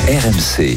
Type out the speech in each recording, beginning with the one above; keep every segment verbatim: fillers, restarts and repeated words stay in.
R M C.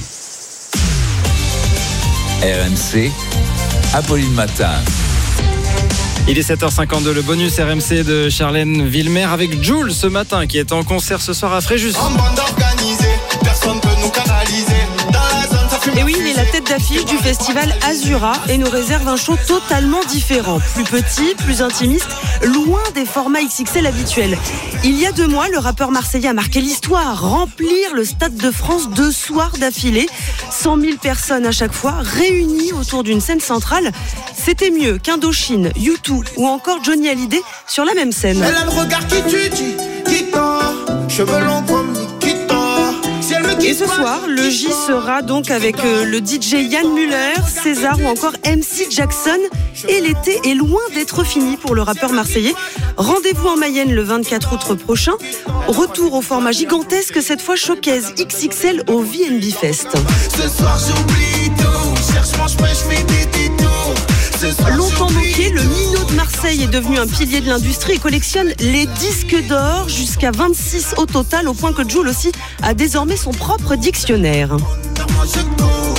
R M C, Apolline Matin. Il est sept heures cinquante-deux, le bonus R M C de Charlène Villemer avec Jul ce matin qui est en concert ce soir à Fréjus. En bande organisée, personne peut nous canaliser. Dans la zone, ça fume. Et oui, il est la tête d'affiche du festival Azura et nous réserve un show totalement différent. Plus petit, plus intimiste, loin des formats X X L habituels. Il y a deux mois, le rappeur marseillais a marqué l'histoire. Remplir le Stade de France deux soirs d'affilée. cent mille personnes à chaque fois, réunies autour d'une scène centrale. C'était mieux qu'Indochine, U deux ou encore Johnny Hallyday sur la même scène. Elle a le regard qui tue, qui, qui tord. Cheveux longs comme qui tord. Si elle me quitte Et ce pas, soir, le J sera donc avec euh, le D J Yann Muller, César ou encore M C Jackson. Et l'été est loin d'être fini pour le rappeur marseillais. Rendez-vous en Mayenne le vingt-quatre août prochain. Retour au format gigantesque, cette fois showcase X X L au V N B Fest. ce soir j'oublie tout. Cherche, mange, pêche, fais des détours. Ce soir, Longtemps j'oublie moqué, le tout. Minot de Marseille est devenu un pilier de l'industrie et collectionne les disques d'or, jusqu'à vingt-six au total, au point que Jul aussi a désormais son propre dictionnaire. Moi, je cours.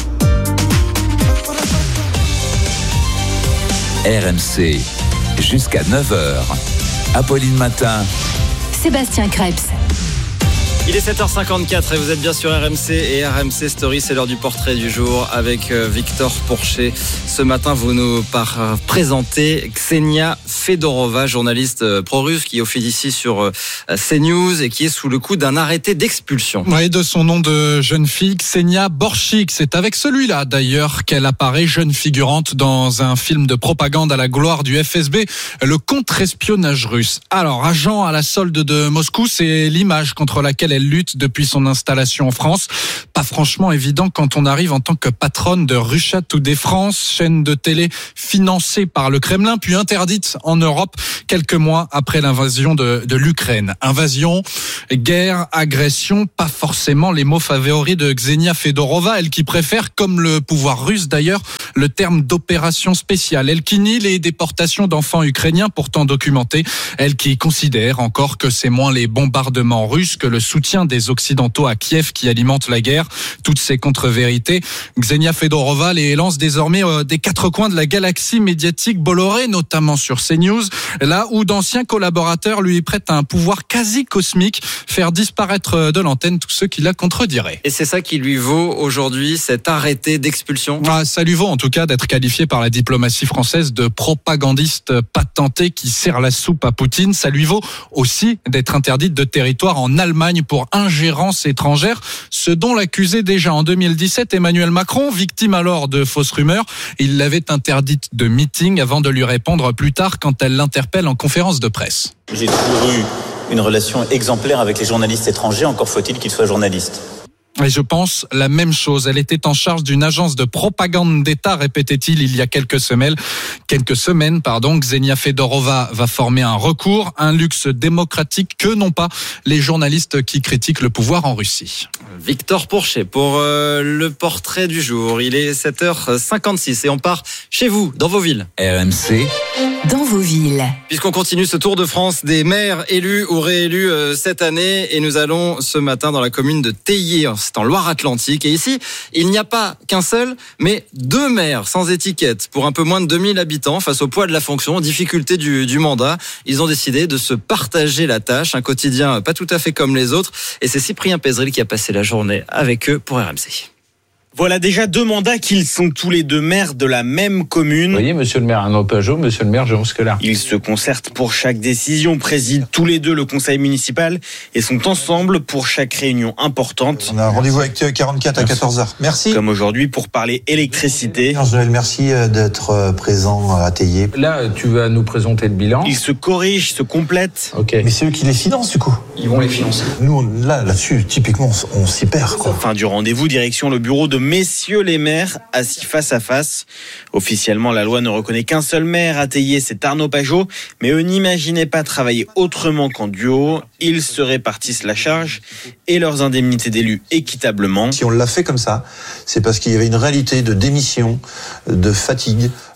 R M C, jusqu'à neuf heures. Apolline Matin. Sébastien Krebs. Il est sept heures cinquante-quatre et vous êtes bien sur R M C et R M C Story, c'est l'heure du portrait du jour avec Victor Pourchet. Ce matin, vous nous par- présentez Ksenia Fedorova, journaliste pro-russe qui officie sur CNews et qui est sous le coup d'un arrêté d'expulsion. Oui, de son nom de jeune fille, Ksenia Borchik. C'est avec celui-là, d'ailleurs, qu'elle apparaît jeune figurante dans un film de propagande à la gloire du F S B, le contre-espionnage russe. Alors, agent à la solde de Moscou, c'est l'image contre laquelle elle lutte depuis son installation en France. Pas franchement évident quand on arrive en tant que patronne de Russia Today France, chaîne de télé financée par le Kremlin, puis interdite en Europe quelques mois après l'invasion de, de l'Ukraine. Invasion, guerre, agression, pas forcément les mots favoris de Ksenia Fedorova, elle qui préfère, comme le pouvoir russe d'ailleurs, le terme d'opération spéciale. Elle qui nie les déportations d'enfants ukrainiens pourtant documentés. Elle qui considère encore que c'est moins les bombardements russes que le soutien des Occidentaux à Kiev qui alimente la guerre. Toutes ces contre-vérités, Ksenia Fedorova les lance désormais euh, des quatre coins de la galaxie médiatique Bolloré, notamment sur CNews, là où d'anciens collaborateurs lui prêtent un pouvoir quasi cosmique, faire disparaître de l'antenne tous ceux qui la contrediraient. Et c'est ça qui lui vaut aujourd'hui cet arrêté d'expulsion. Ah, ça lui vaut en tout cas d'être qualifié par la diplomatie française de propagandiste patenté qui sert la soupe à Poutine. Ça lui vaut aussi d'être interdite de territoire en Allemagne pour ingérence étrangère, ce dont l'accusait déjà en deux mille dix-sept Emmanuel Macron, victime alors de fausses rumeurs. Il l'avait interdite de meeting avant de lui répondre plus tard quand elle l'interpelle en conférence de presse. J'ai toujours eu une relation exemplaire avec les journalistes étrangers, encore faut-il qu'ils soient journalistes. Et je pense la même chose. Elle était en charge d'une agence de propagande d'État, répétait-il il y a quelques semaines. Quelques semaines, pardon. Ksenia Fedorova va former un recours, un luxe démocratique que n'ont pas les journalistes qui critiquent le pouvoir en Russie. Victor Pourchet pour euh, le portrait du jour. Il est sept heures cinquante-six et on part chez vous, dans vos villes. R M C, Dans vos villes. Puisqu'on continue ce tour de France des maires élus ou réélus euh, cette année et nous allons ce matin dans la commune de Théier, c'est en Loire-Atlantique. Et ici, il n'y a pas qu'un seul, mais deux maires sans étiquette pour un peu moins de deux mille habitants face au poids de la fonction, aux difficultés du, du mandat. Ils ont décidé de se partager la tâche, un quotidien pas tout à fait comme les autres. Et c'est Cyprien Pézeril qui a passé la journée avec eux pour R M C. Voilà déjà deux mandats qu'ils sont tous les deux maires de la même commune. Vous voyez, monsieur le maire Arnaud Pajot, monsieur le maire Jérôme Scolar. Ils se concertent pour chaque décision, président tous les deux le conseil municipal et sont ensemble pour chaque réunion importante. On a un rendez-vous avec quarante-quatre à quatorze heures. Merci. Comme aujourd'hui pour parler électricité. Joël, merci d'être présent à Théier. Là, tu vas nous présenter le bilan. Ils se corrigent, se complètent. Ok. Mais c'est eux qui les financent du coup. Ils vont les financer. Nous, on- là, là-dessus, typiquement, on, on s'y perd, quoi. Fin du rendez-vous, direction le bureau de messieurs les maires, assis face à face. Officiellement, la loi ne reconnaît qu'un seul maire à Théier, c'est Arnaud Pajot. Mais eux n'imaginaient pas travailler autrement qu'en duo. Ils se répartissent la charge et leurs indemnités d'élus équitablement. Si on l'a fait comme ça, c'est parce qu'il y avait une réalité de démission, de fatigue,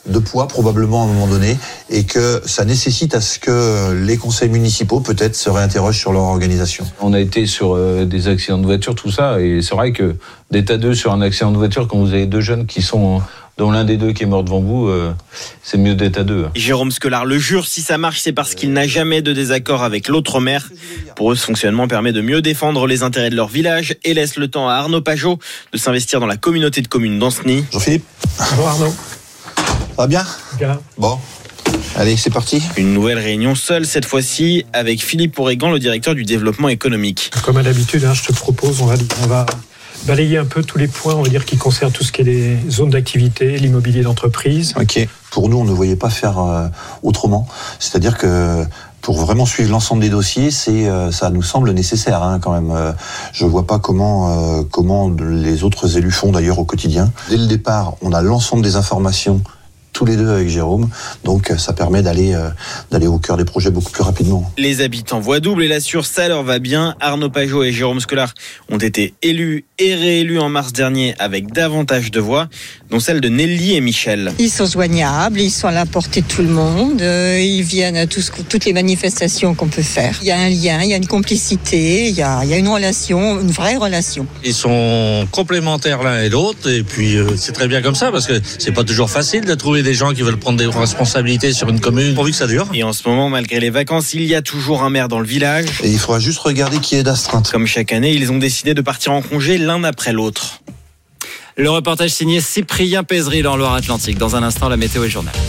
de poids probablement à un moment donné, et que ça nécessite à ce que les conseils municipaux peut-être se réinterrogent sur leur organisation. On a été sur euh, des accidents de voiture, tout ça, et c'est vrai que d'état deux sur un accident de voiture, quand vous avez deux jeunes qui sont, dont l'un des deux qui est mort devant vous, euh, c'est mieux d'état deux. Jérôme Scolard le jure, si ça marche, c'est parce qu'il n'a jamais de désaccord avec l'autre maire. Pour eux, ce fonctionnement permet de mieux défendre les intérêts de leur village et laisse le temps à Arnaud Pajot de s'investir dans la communauté de communes d'Anceny. Jean-Philippe. Bonjour Arnaud. Ça va bien ? Bien. Bon. Allez, c'est parti. Une nouvelle réunion seule cette fois-ci avec Philippe Ourégant, le directeur du développement économique. Comme à l'habitude, hein, je te propose, on va, on va balayer un peu tous les points, on va dire, qui concernent tout ce qui est les zones d'activité, l'immobilier d'entreprise. Ok. Pour nous, on ne voyait pas faire euh, autrement. C'est-à-dire que pour vraiment suivre l'ensemble des dossiers, c'est euh, ça nous semble nécessaire hein, quand même. Euh, je vois pas comment euh, comment les autres élus font d'ailleurs au quotidien. Dès le départ, on a l'ensemble des informations tous les deux avec Jérôme, donc ça permet d'aller euh, d'aller au cœur des projets beaucoup plus rapidement. Les habitants voient double et l'assurent, ça leur va bien. Arnaud Pajot et Jérôme Scolard ont été élus et réélus en mars dernier avec davantage de voix, dont celle de Nelly et Michel. Ils sont joignables, ils sont à la portée de tout le monde, euh, ils viennent à tous, toutes les manifestations qu'on peut faire. Il y a un lien, il y a une complicité, il y a, il y a une relation, une vraie relation. Ils sont complémentaires l'un et l'autre, et puis euh, c'est très bien comme ça, parce que c'est pas toujours facile de trouver des gens qui veulent prendre des responsabilités sur une commune pourvu que ça dure. Et en ce moment, malgré les vacances, il y a toujours un maire dans le village. Et il faudra juste regarder qui est d'astreinte. Comme chaque année, ils ont décidé de partir en congé l'un après l'autre. Le reportage signé Cyprien Pézery dans Loire-Atlantique. Dans un instant, la météo et journal.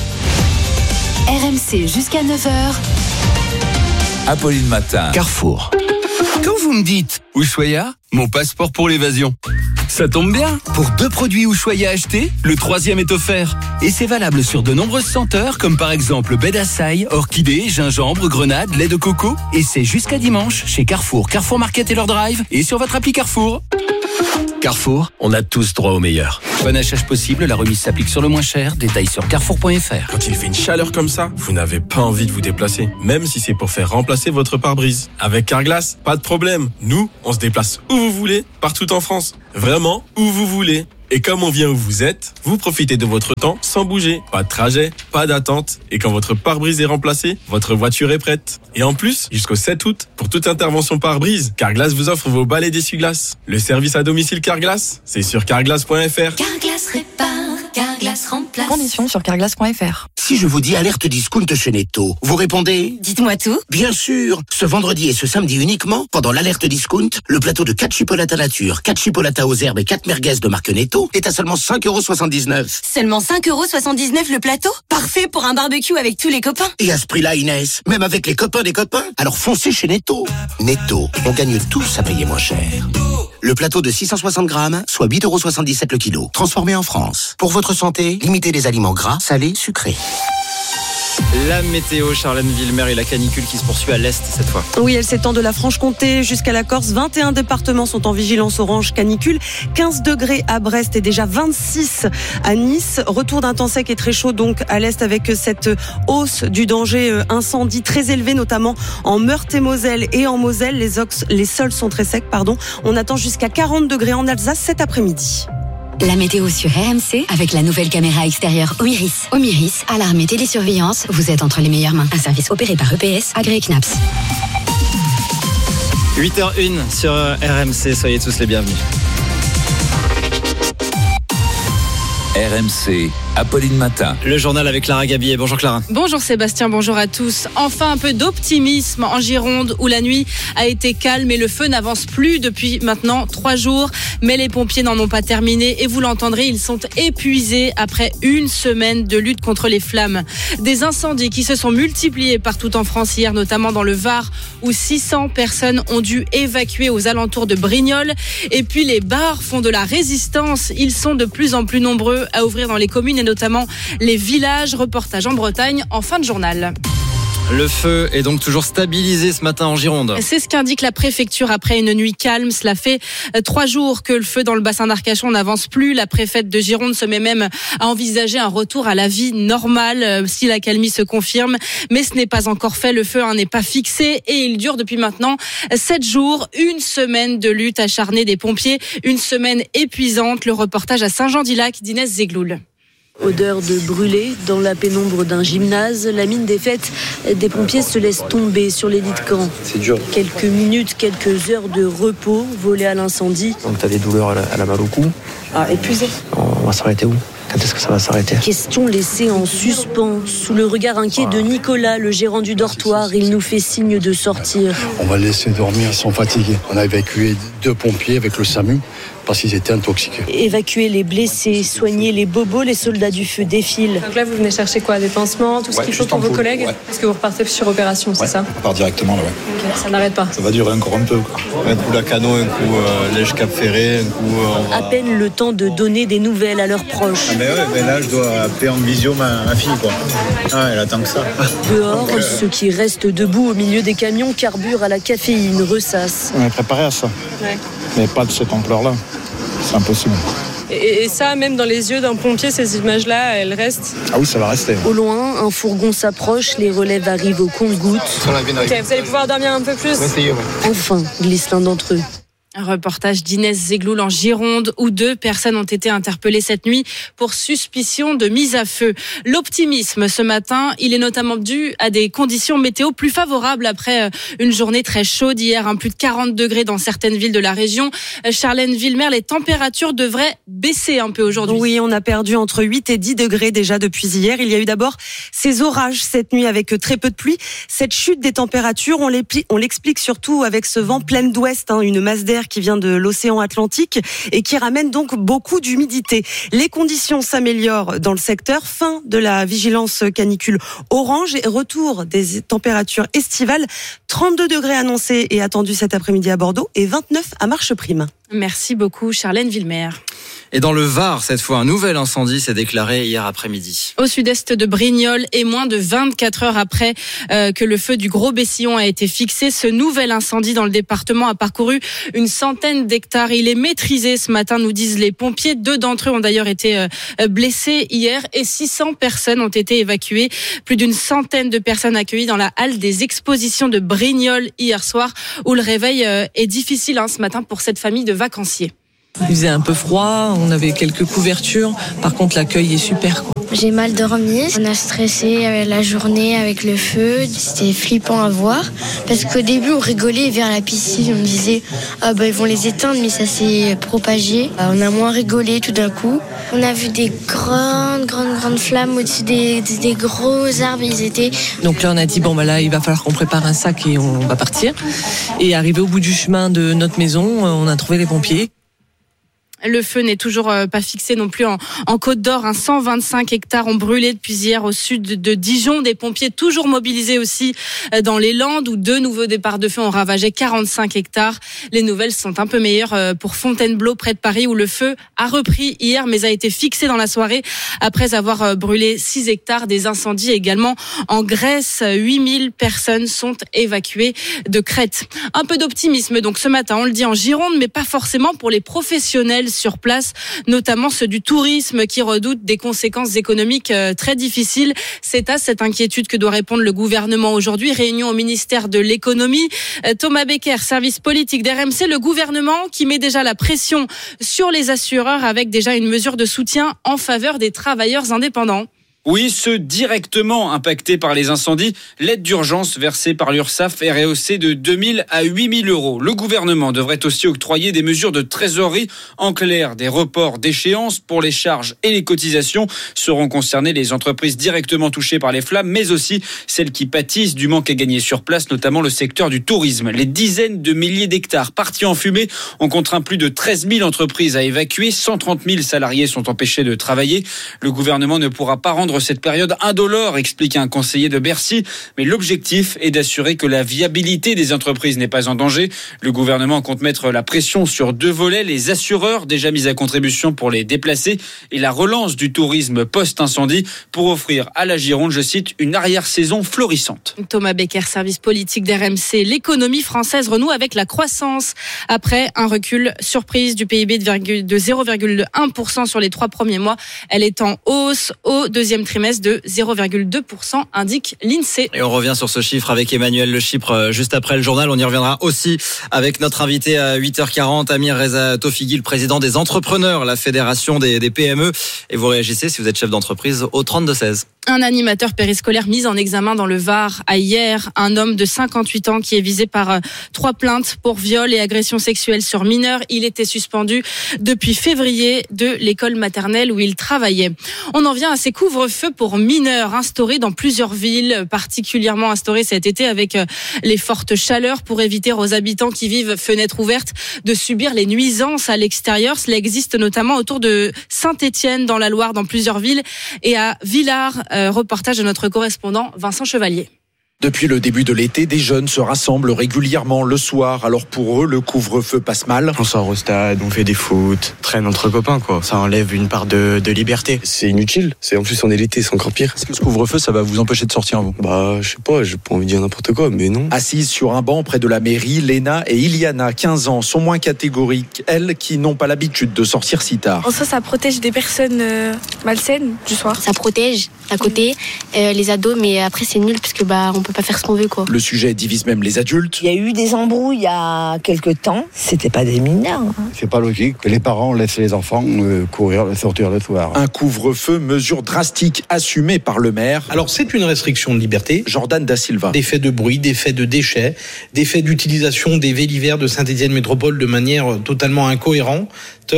R M C jusqu'à neuf heures. Apolline Matin. Carrefour. Quand vous me dites Ushuaïa, mon passeport pour l'évasion. Ça tombe bien, pour deux produits Ushuaïa achetés, le troisième est offert. Et c'est valable sur de nombreuses senteurs, comme par exemple baie d'assailles, orchidée, gingembre, grenade, lait de coco. Et c'est jusqu'à dimanche chez Carrefour, Carrefour Market et leur drive, et sur votre appli Carrefour. Carrefour, on a tous droit au meilleur. Bon achat possible, la remise s'applique sur le moins cher. Détails sur carrefour point f r. Quand il fait une chaleur comme ça, vous n'avez pas envie de vous déplacer, même si c'est pour faire remplacer votre pare-brise. Avec Carglass, pas de problème. Nous, on se déplace où vous voulez, partout en France. Vraiment, où vous voulez. Et comme on vient où vous êtes, vous profitez de votre temps sans bouger. Pas de trajet, pas d'attente. Et quand votre pare-brise est remplacé, votre voiture est prête. Et en plus, jusqu'au sept août, pour toute intervention pare-brise, Carglass vous offre vos balais d'essuie-glace. Le service à domicile Carglass, c'est sur carglass point f r. Carglass répare, Carglass remplace. Conditions sur carglass point f r. Si je vous dis alerte discount chez Netto, vous répondez ? Dites-moi tout. Bien sûr. Ce vendredi et ce samedi uniquement, pendant l'alerte discount, le plateau de quatre chipolatas nature, quatre chipolatas aux herbes et quatre merguez de marque Netto est à seulement cinq euros soixante-dix-neuf. Seulement cinq euros soixante-dix-neuf le plateau ? Parfait pour un barbecue avec tous les copains. Et à ce prix-là, Inès, même avec les copains des copains, alors foncez chez Netto. Netto, on gagne tous à payer moins cher. Le plateau de six cent soixante grammes, soit huit euros soixante-dix-sept le kilo. Transformé en France. Pour votre santé, limitez les aliments gras, salés, sucrés. La météo, Charlène Villemer, et la canicule qui se poursuit à l'est cette fois. Oui, elle s'étend de la Franche-Comté jusqu'à la Corse. vingt et un départements sont en vigilance orange canicule. quinze degrés à Brest et déjà vingt-six à Nice. Retour d'un temps sec et très chaud donc à l'est avec cette hausse du danger incendie très élevé, notamment en Meurthe-et-Moselle et en Moselle. Les, ox, les sols sont très secs, pardon. On attend jusqu'à quarante degrés en Alsace cet après-midi. La météo sur R M C avec la nouvelle caméra extérieure Omiris. Omiris, alarme et télésurveillance, vous êtes entre les meilleures mains. Un service opéré par E P S, agréé C N A P S. huit heures une sur R M C, soyez tous les bienvenus. R M C, Apolline Matin. Le journal avec Clara Gabillet. Bonjour Clara. Bonjour Sébastien, bonjour à tous. Enfin un peu d'optimisme en Gironde où la nuit a été calme et le feu n'avance plus depuis maintenant trois jours. Mais les pompiers n'en ont pas terminé et vous l'entendrez, ils sont épuisés après une semaine de lutte contre les flammes. Des incendies qui se sont multipliés partout en France hier, notamment dans le Var où six cents personnes ont dû évacuer aux alentours de Brignoles. Et puis les bars font de la résistance. Ils sont de plus en plus nombreux à ouvrir dans les communes et notamment les villages. Reportage en Bretagne en fin de journal. Le feu est donc toujours stabilisé ce matin en Gironde. C'est ce qu'indique la préfecture après une nuit calme. Cela fait trois jours que le feu dans le bassin d'Arcachon n'avance plus. La préfète de Gironde se met même à envisager un retour à la vie normale si l'accalmie se confirme. Mais ce n'est pas encore fait. Le feu hein, n'est pas fixé et il dure depuis maintenant sept jours. Une semaine de lutte acharnée des pompiers. Une semaine épuisante. Le reportage à Saint-Jean-d'Ilac d'Inès Zegloul. Odeur de brûlé dans la pénombre d'un gymnase. La mine défaite des pompiers se laisse tomber sur les lits de camp. C'est dur. Quelques minutes, quelques heures de repos volés à l'incendie. Donc t'as des douleurs à la, à la malle au cou. Ah, épuisé. On va s'arrêter où ? Quand est-ce que ça va s'arrêter ? Question laissée en suspens. Sous le regard inquiet de Nicolas, le gérant du dortoir, il nous fait signe de sortir. On va laisser dormir, ils sont fatigués. On a évacué deux pompiers avec le SAMU parce qu'ils étaient intoxiqués. Évacuer les blessés, soigner les bobos, les soldats du feu défilent. Donc là, vous venez chercher quoi ? Des pansements, tout ce ouais, qu'il faut pour vos collègues ouais. Est-ce que vous repartez sur opération, c'est ouais, ça ? On part directement là, ouais. Okay, ça n'arrête pas. Ça va durer encore un peu, quoi. Un coup Lacano, un coup euh, Lège Cap Ferré, un coup... Euh, va... À peine le temps de donner des nouvelles à leurs proches. Ah mais ouais, mais là, je dois appeler en visio ma, ma fille, quoi. Ah, elle attend que ça. Dehors, Donc, euh... ceux qui restent debout au milieu des camions carburent à la caféine, ressassent. On est préparé à ça, ouais. mais pas de cette ampleur-là. C'est impossible. Et, et ça, même dans les yeux d'un pompier, ces images-là, elles restent ? Ah oui, ça va rester. Au loin, un fourgon s'approche, les relèves arrivent au compte-gouttes. Ok, vous allez pouvoir dormir un peu plus ? On va essayer, ouais. Enfin, glisse l'un d'entre eux. Un reportage d'Inès Zegloul en Gironde où deux personnes ont été interpellées cette nuit pour suspicion de mise à feu. L'optimisme ce matin, il est notamment dû à des conditions météo plus favorables après une journée très chaude hier, hein, plus de quarante degrés dans certaines villes de la région. Charlène Villemer, les températures devraient baisser un peu aujourd'hui. Oui, on a perdu entre huit et dix degrés déjà depuis hier. Il y a eu d'abord ces orages cette nuit avec très peu de pluie. Cette chute des températures, on l'explique surtout avec ce vent plein d'ouest, hein, une masse d'air qui vient de l'océan Atlantique et qui ramène donc beaucoup d'humidité. Les conditions s'améliorent dans le secteur. Fin de la vigilance canicule orange et retour des températures estivales. trente-deux degrés annoncés et attendus cet après-midi à Bordeaux et vingt-neuf à Marcheprime. Merci beaucoup Charlène Villemer. Et dans le Var, cette fois, un nouvel incendie s'est déclaré hier après-midi. Au sud-est de Brignoles et moins de vingt-quatre heures après euh, que le feu du Gros Bessillon a été fixé, ce nouvel incendie dans le département a parcouru une centaine d'hectares. Il est maîtrisé ce matin, nous disent les pompiers. Deux d'entre eux ont d'ailleurs été euh, blessés hier et six cents personnes ont été évacuées. Plus d'une centaine de personnes accueillies dans la halle des expositions de Brignoles hier soir où le réveil euh, est difficile hein, ce matin pour cette famille de vacanciers. Il faisait un peu froid, on avait quelques couvertures. Par contre, l'accueil est super, quoi. J'ai mal dormi. On a stressé avec la journée, avec le feu. C'était flippant à voir. Parce qu'au début, on rigolait vers la piscine. On disait, ah bah, ils vont les éteindre, mais ça s'est propagé. On a moins rigolé tout d'un coup. On a vu des grandes, grandes, grandes flammes au-dessus des, des, des gros arbres. Ils étaient... Donc là, on a dit, bon, bah là, il va falloir qu'on prépare un sac et on va partir. Et arrivé au bout du chemin de notre maison, on a trouvé les pompiers. Le feu n'est toujours pas fixé non plus en, en Côte d'Or. Hein. cent vingt-cinq hectares ont brûlé depuis hier au sud de Dijon. Des pompiers toujours mobilisés aussi dans les Landes où deux nouveaux départs de feu ont ravagé quarante-cinq hectares. Les nouvelles sont un peu meilleures pour Fontainebleau près de Paris où le feu a repris hier mais a été fixé dans la soirée après avoir brûlé six hectares. Des incendies également en Grèce. huit mille personnes sont évacuées de Crète. Un peu d'optimisme donc ce matin, on le dit en Gironde mais pas forcément pour les professionnels sur place, notamment ceux du tourisme qui redoutent des conséquences économiques très difficiles. C'est à cette inquiétude que doit répondre le gouvernement aujourd'hui. Réunion au ministère de l'économie. Thomas Becker, service politique d'R M C, le gouvernement qui met déjà la pression sur les assureurs avec déjà une mesure de soutien en faveur des travailleurs indépendants. Oui, ceux directement impactés par les incendies, l'aide d'urgence versée par l'URSSAF est rehaussée de deux mille à huit mille euros. Le gouvernement devrait aussi octroyer des mesures de trésorerie. En clair, des reports d'échéances pour les charges et les cotisations. Seront concernées les entreprises directement touchées par les flammes, mais aussi celles qui pâtissent du manque à gagner sur place, notamment le secteur du tourisme. Les dizaines de milliers d'hectares partis en fumée ont contraint plus de treize mille entreprises à évacuer. cent trente mille salariés sont empêchés de travailler. Le gouvernement ne pourra pas rendre cette période indolore, explique un conseiller de Bercy. Mais l'objectif est d'assurer que la viabilité des entreprises n'est pas en danger. Le gouvernement compte mettre la pression sur deux volets, les assureurs déjà mis à contribution pour les déplacer et la relance du tourisme post-incendie pour offrir à la Gironde, je cite, une arrière-saison florissante. Thomas Becker, service politique d'R M C. L'économie française renoue avec la croissance après un recul surprise du P I B de zéro virgule un pour cent sur les trois premiers mois. Elle est en hausse au deuxième deuxième trimestre de zéro virgule deux pour cent, indique l'INSEE. Et on revient sur ce chiffre avec Emmanuel Le Chypre juste après le journal. On y reviendra aussi avec notre invité à huit heures quarante, Amir Reza Tofigui, le président des entrepreneurs, la fédération des, des P M E. Et vous réagissez si vous êtes chef d'entreprise au trente-deux seize. Un animateur périscolaire mis en examen dans le Var à hier. Un homme de cinquante-huit ans qui est visé par euh, trois plaintes pour viol et agression sexuelle sur mineurs. Il était suspendu depuis février de l'école maternelle où il travaillait. On en vient à ces couvre-feux pour mineurs instaurés dans plusieurs villes, particulièrement instaurés cet été avec euh, les fortes chaleurs pour éviter aux habitants qui vivent fenêtres ouvertes de subir les nuisances à l'extérieur. Cela existe notamment autour de Saint-Étienne dans la Loire, dans plusieurs villes, et à Villars. Euh, reportage de notre correspondant Vincent Chevalier. Depuis le début de l'été, des jeunes se rassemblent régulièrement le soir. Alors pour eux, le couvre-feu passe mal. On sort au stade, on fait des foot, traîne entre copains quoi. Ça enlève une part de, de liberté. C'est inutile. C'est en plus on est l'été, c'est encore pire. Est-ce que ce couvre-feu, ça va vous empêcher de sortir vous ? Bah je sais pas, j'ai pas envie de dire n'importe quoi, mais non. Assises sur un banc près de la mairie, Léna et Iliana, quinze ans, sont moins catégoriques. Elles qui n'ont pas l'habitude de sortir si tard. En soi, ça protège des personnes euh, malsaines du soir. Ça protège à côté euh, les ados, mais après c'est nul parce que bah on peut pas faire ce qu'on veut quoi. Le sujet divise même les adultes. Il y a eu des embrouilles il y a quelques temps. C'était pas des mineurs. Hein. C'est pas logique que les parents laissent les enfants euh, courir, sortir le soir. Un couvre-feu, mesure drastique assumée par le maire. Alors c'est une restriction de liberté. Jordan Da Silva. Des faits de bruit, des faits de déchets, des faits d'utilisation des vélivères de Saint-Étienne Métropole de manière totalement incohérente.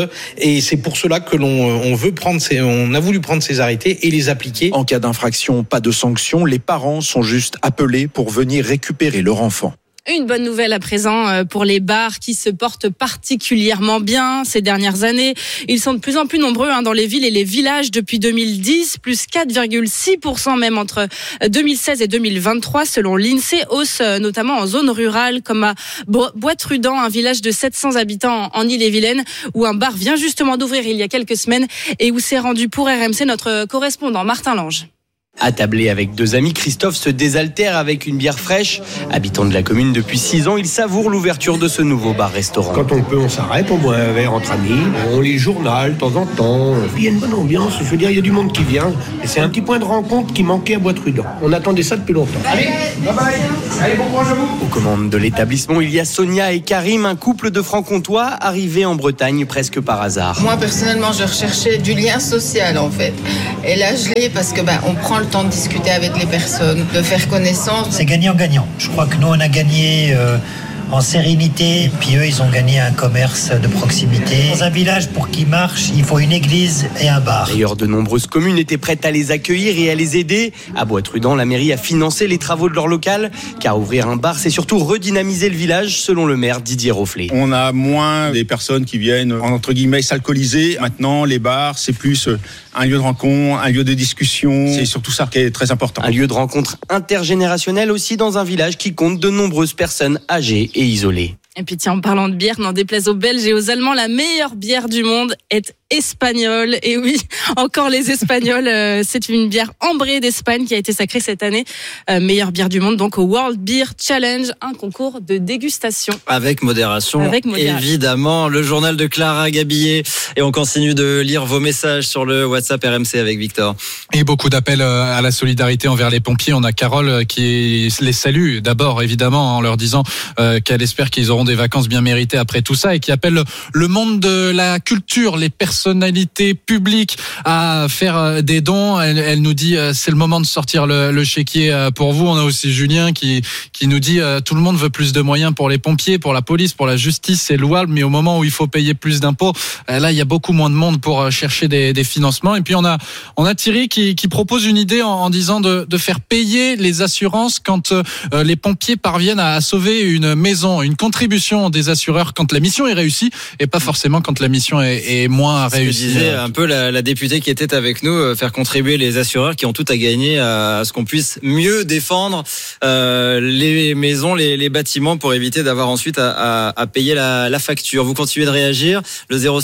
Et c'est pour cela que l'on on veut prendre ces, on a voulu prendre ces arrêtés et les appliquer. En cas d'infraction, pas de sanction. Les parents sont juste appelés pour venir récupérer leur enfant. Une bonne nouvelle à présent pour les bars qui se portent particulièrement bien ces dernières années. Ils sont de plus en plus nombreux hein, dans les villes et les villages depuis deux mille dix, plus quatre virgule six pour cent même entre deux mille seize et deux mille vingt-trois selon l'INSEE, hausse notamment en zone rurale comme à Bois-Trudan, un village de sept cents habitants en Ille-et-Vilaine où un bar vient justement d'ouvrir il y a quelques semaines et où s'est rendu pour R M C notre correspondant Martin Lange. Attablé avec deux amis, Christophe se désaltère avec une bière fraîche. Habitant de la commune depuis six ans, il savoure l'ouverture de ce nouveau bar-restaurant. Quand on peut, on s'arrête, on boit un verre entre amis, on lit le journal de temps en temps. Il y a une bonne ambiance, je veux dire, il y a du monde qui vient. Et c'est un petit point de rencontre qui manquait à Bois-Trudan. On attendait ça depuis longtemps. Allez, bye bye. Allez, bon courage à vous. Aux commandes de l'établissement, il y a Sonia et Karim, un couple de francs-comtois arrivés en Bretagne presque par hasard. Moi, personnellement, je recherchais du lien social, en fait. Et là, je l'ai parce que bah, on prend le temps de discuter avec les personnes, de faire connaissance. C'est gagnant-gagnant. Je crois que nous, on a gagné euh, en sérénité, et puis eux, ils ont gagné un commerce de proximité. Dans un village, pour qu'il marche, il faut une église et un bar. D'ailleurs, de nombreuses communes étaient prêtes à les accueillir et à les aider. À Bois-Trudan, la mairie a financé les travaux de leur local, car ouvrir un bar, c'est surtout redynamiser le village, selon le maire Didier Rofflet. On a moins des personnes qui viennent, entre guillemets, s'alcooliser. Maintenant, les bars, c'est plus un lieu de rencontre, un lieu de discussion. C'est surtout ça qui est très important. Un lieu de rencontre intergénérationnel aussi dans un village qui compte de nombreuses personnes âgées et isolées. Et puis tiens, en parlant de bière, n'en déplaise aux Belges et aux Allemands, la meilleure bière du monde est espagnole. Et oui, encore les Espagnols, euh, c'est une bière ambrée d'Espagne qui a été sacrée cette année. Euh, meilleure bière du monde, donc au World Beer Challenge, un concours de dégustation. Avec modération, Avec modération. évidemment. Le journal de Clara Gabillet. Et on continue de lire vos messages sur le WhatsApp R M C avec Victor. Et beaucoup d'appels à la solidarité envers les pompiers. On a Carole qui les salue d'abord, évidemment, en leur disant euh, qu'elle espère qu'ils auront des vacances bien méritées après tout ça et qui appelle le monde de la culture, les personnalités publiques à faire des dons. Elle, elle nous dit euh, c'est le moment de sortir le, le chéquier euh, pour vous. On a aussi Julien qui qui nous dit euh, tout le monde veut plus de moyens pour les pompiers, pour la police, pour la justice, c'est louable, mais au moment où il faut payer plus d'impôts, euh, là il y a beaucoup moins de monde pour euh, chercher des, des financements. Et puis on a on a Thierry qui qui propose une idée en, en disant de de faire payer les assurances quand euh, les pompiers parviennent à sauver une maison, une contribution des assureurs quand la mission est réussie et pas forcément quand la mission est, est moins réussie. Ce que disait un peu la, la députée qui était avec nous, faire contribuer les assureurs qui ont tout à gagner à, à ce qu'on puisse mieux défendre euh, les maisons, les, les bâtiments pour éviter d'avoir ensuite à, à, à payer la, la facture. Vous continuez de réagir, le zéro six douze quatre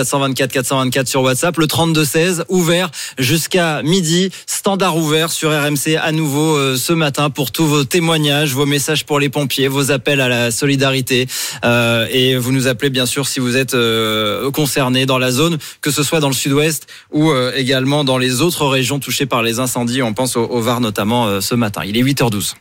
quatre cent vingt-quatre quatre cent vingt-quatre sur WhatsApp. Le trente-deux seize ouvert jusqu'à midi. Standard ouvert sur R M C à nouveau euh, ce matin pour tous vos témoignages, vos messages pour les pompiers, vos appels à la solidarité. Euh, et vous nous appelez bien sûr si vous êtes euh, concerné dans la zone, que ce soit dans le sud-ouest ou euh, également dans les autres régions touchées par les incendies. On pense au, au Var notamment euh, ce matin. Il est huit heures douze.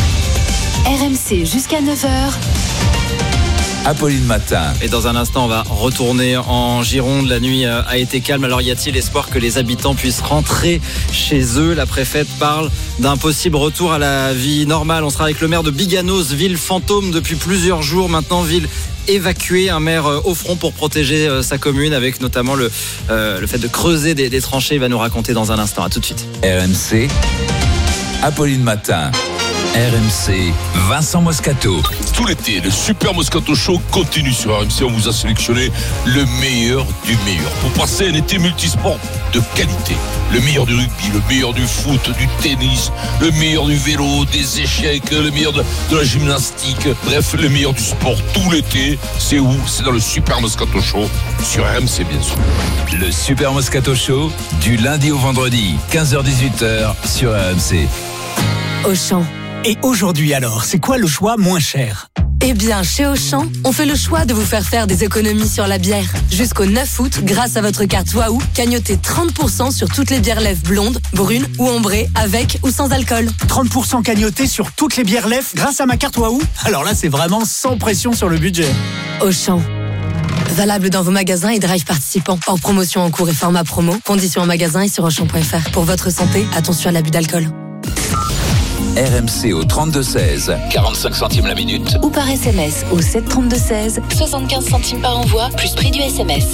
R M C jusqu'à neuf heures. Apolline Matin. Et dans un instant, on va retourner en Gironde. La nuit a été calme. Alors y a-t-il espoir que les habitants puissent rentrer chez eux? La préfète parle d'un possible retour à la vie normale. On sera avec le maire de Biganos, ville fantôme depuis plusieurs jours. Maintenant, ville évacuée. Un maire au front pour protéger sa commune, avec notamment le, euh, le fait de creuser des, des tranchées. Il va nous raconter dans un instant. À tout de suite. R M C, Apolline Matin. R M C, Vincent Moscato. Tout l'été, le Super Moscato Show continue sur R M C. On vous a sélectionné le meilleur du meilleur pour passer un été multisport de qualité. Le meilleur du rugby, le meilleur du foot, du tennis, le meilleur du vélo, des échecs, le meilleur de, de la gymnastique. Bref, le meilleur du sport tout l'été. C'est où? C'est dans le Super Moscato Show sur R M C, bien sûr. Le Super Moscato Show, du lundi au vendredi, quinze heures dix-huit heures sur R M C. Auchan. Et aujourd'hui alors, c'est quoi le choix moins cher? Eh bien, chez Auchan, on fait le choix de vous faire faire des économies sur la bière. Jusqu'au neuf août, grâce à votre carte Waouh, cagnotez trente pour cent sur toutes les bières lèvres blondes, brunes ou ambrées, avec ou sans alcool. trente pour cent cagnotés sur toutes les bières lèvres grâce à ma carte Waouh? Alors là, c'est vraiment sans pression sur le budget. Auchan. Valable dans vos magasins et drive participants. Hors promotion en cours et format promo. Conditions en magasin et sur auchan point f r. Pour votre santé, attention à l'abus d'alcool. R M C au trente-deux seize, quarante-cinq centimes la minute. Ou par S M S au sept trente-deux seize, soixante-quinze centimes par envoi, plus prix du S M S.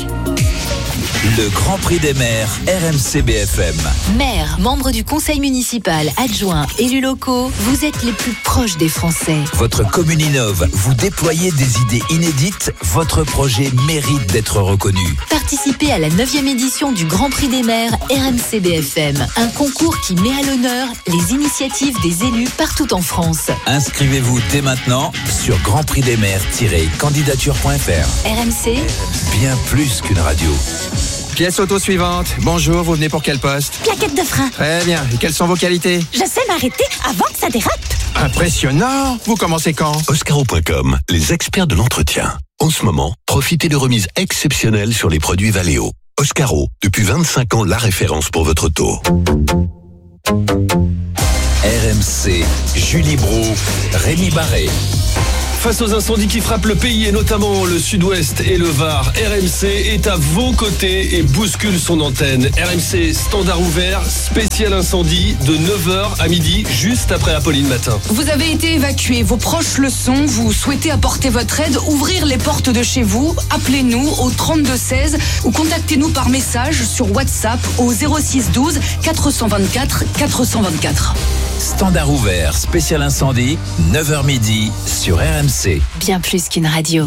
Le Grand Prix des maires, R M C B F M. Maires, membres du conseil municipal, adjoints, élus locaux, vous êtes les plus proches des Français. Votre commune innove, vous déployez des idées inédites, votre projet mérite d'être reconnu. Participez à la neuvième édition du Grand Prix des maires R M C B F M, un concours qui met à l'honneur les initiatives des élus partout en France. Inscrivez-vous dès maintenant sur grand prix des maires tiret candidature point f r. R M C, bien plus qu'une radio. Pièce auto suivante. Bonjour, vous venez pour quel poste? Plaquette de frein. Très bien. Et quelles sont vos qualités? Je sais m'arrêter avant que ça dérape. Impressionnant. Vous commencez quand? Oscaro point com, les experts de l'entretien. En ce moment, profitez de remises exceptionnelles sur les produits Valeo. Oscaro, depuis vingt-cinq ans, la référence pour votre auto. R M C, Julie Brou, Rémi Barré. Face aux incendies qui frappent le pays et notamment le sud-ouest et le Var, R M C est à vos côtés et bouscule son antenne. R M C standard ouvert, spécial incendie de neuf heures à midi, juste après Apolline Matin. Vous avez été évacué, vos proches le sont, vous souhaitez apporter votre aide, ouvrir les portes de chez vous, appelez-nous au trente-deux seize ou contactez-nous par message sur WhatsApp au zéro six douze quatre cent vingt-quatre quatre cent vingt-quatre. Standard ouvert, spécial incendie, neuf heures midi sur R M C. Bien plus qu'une radio.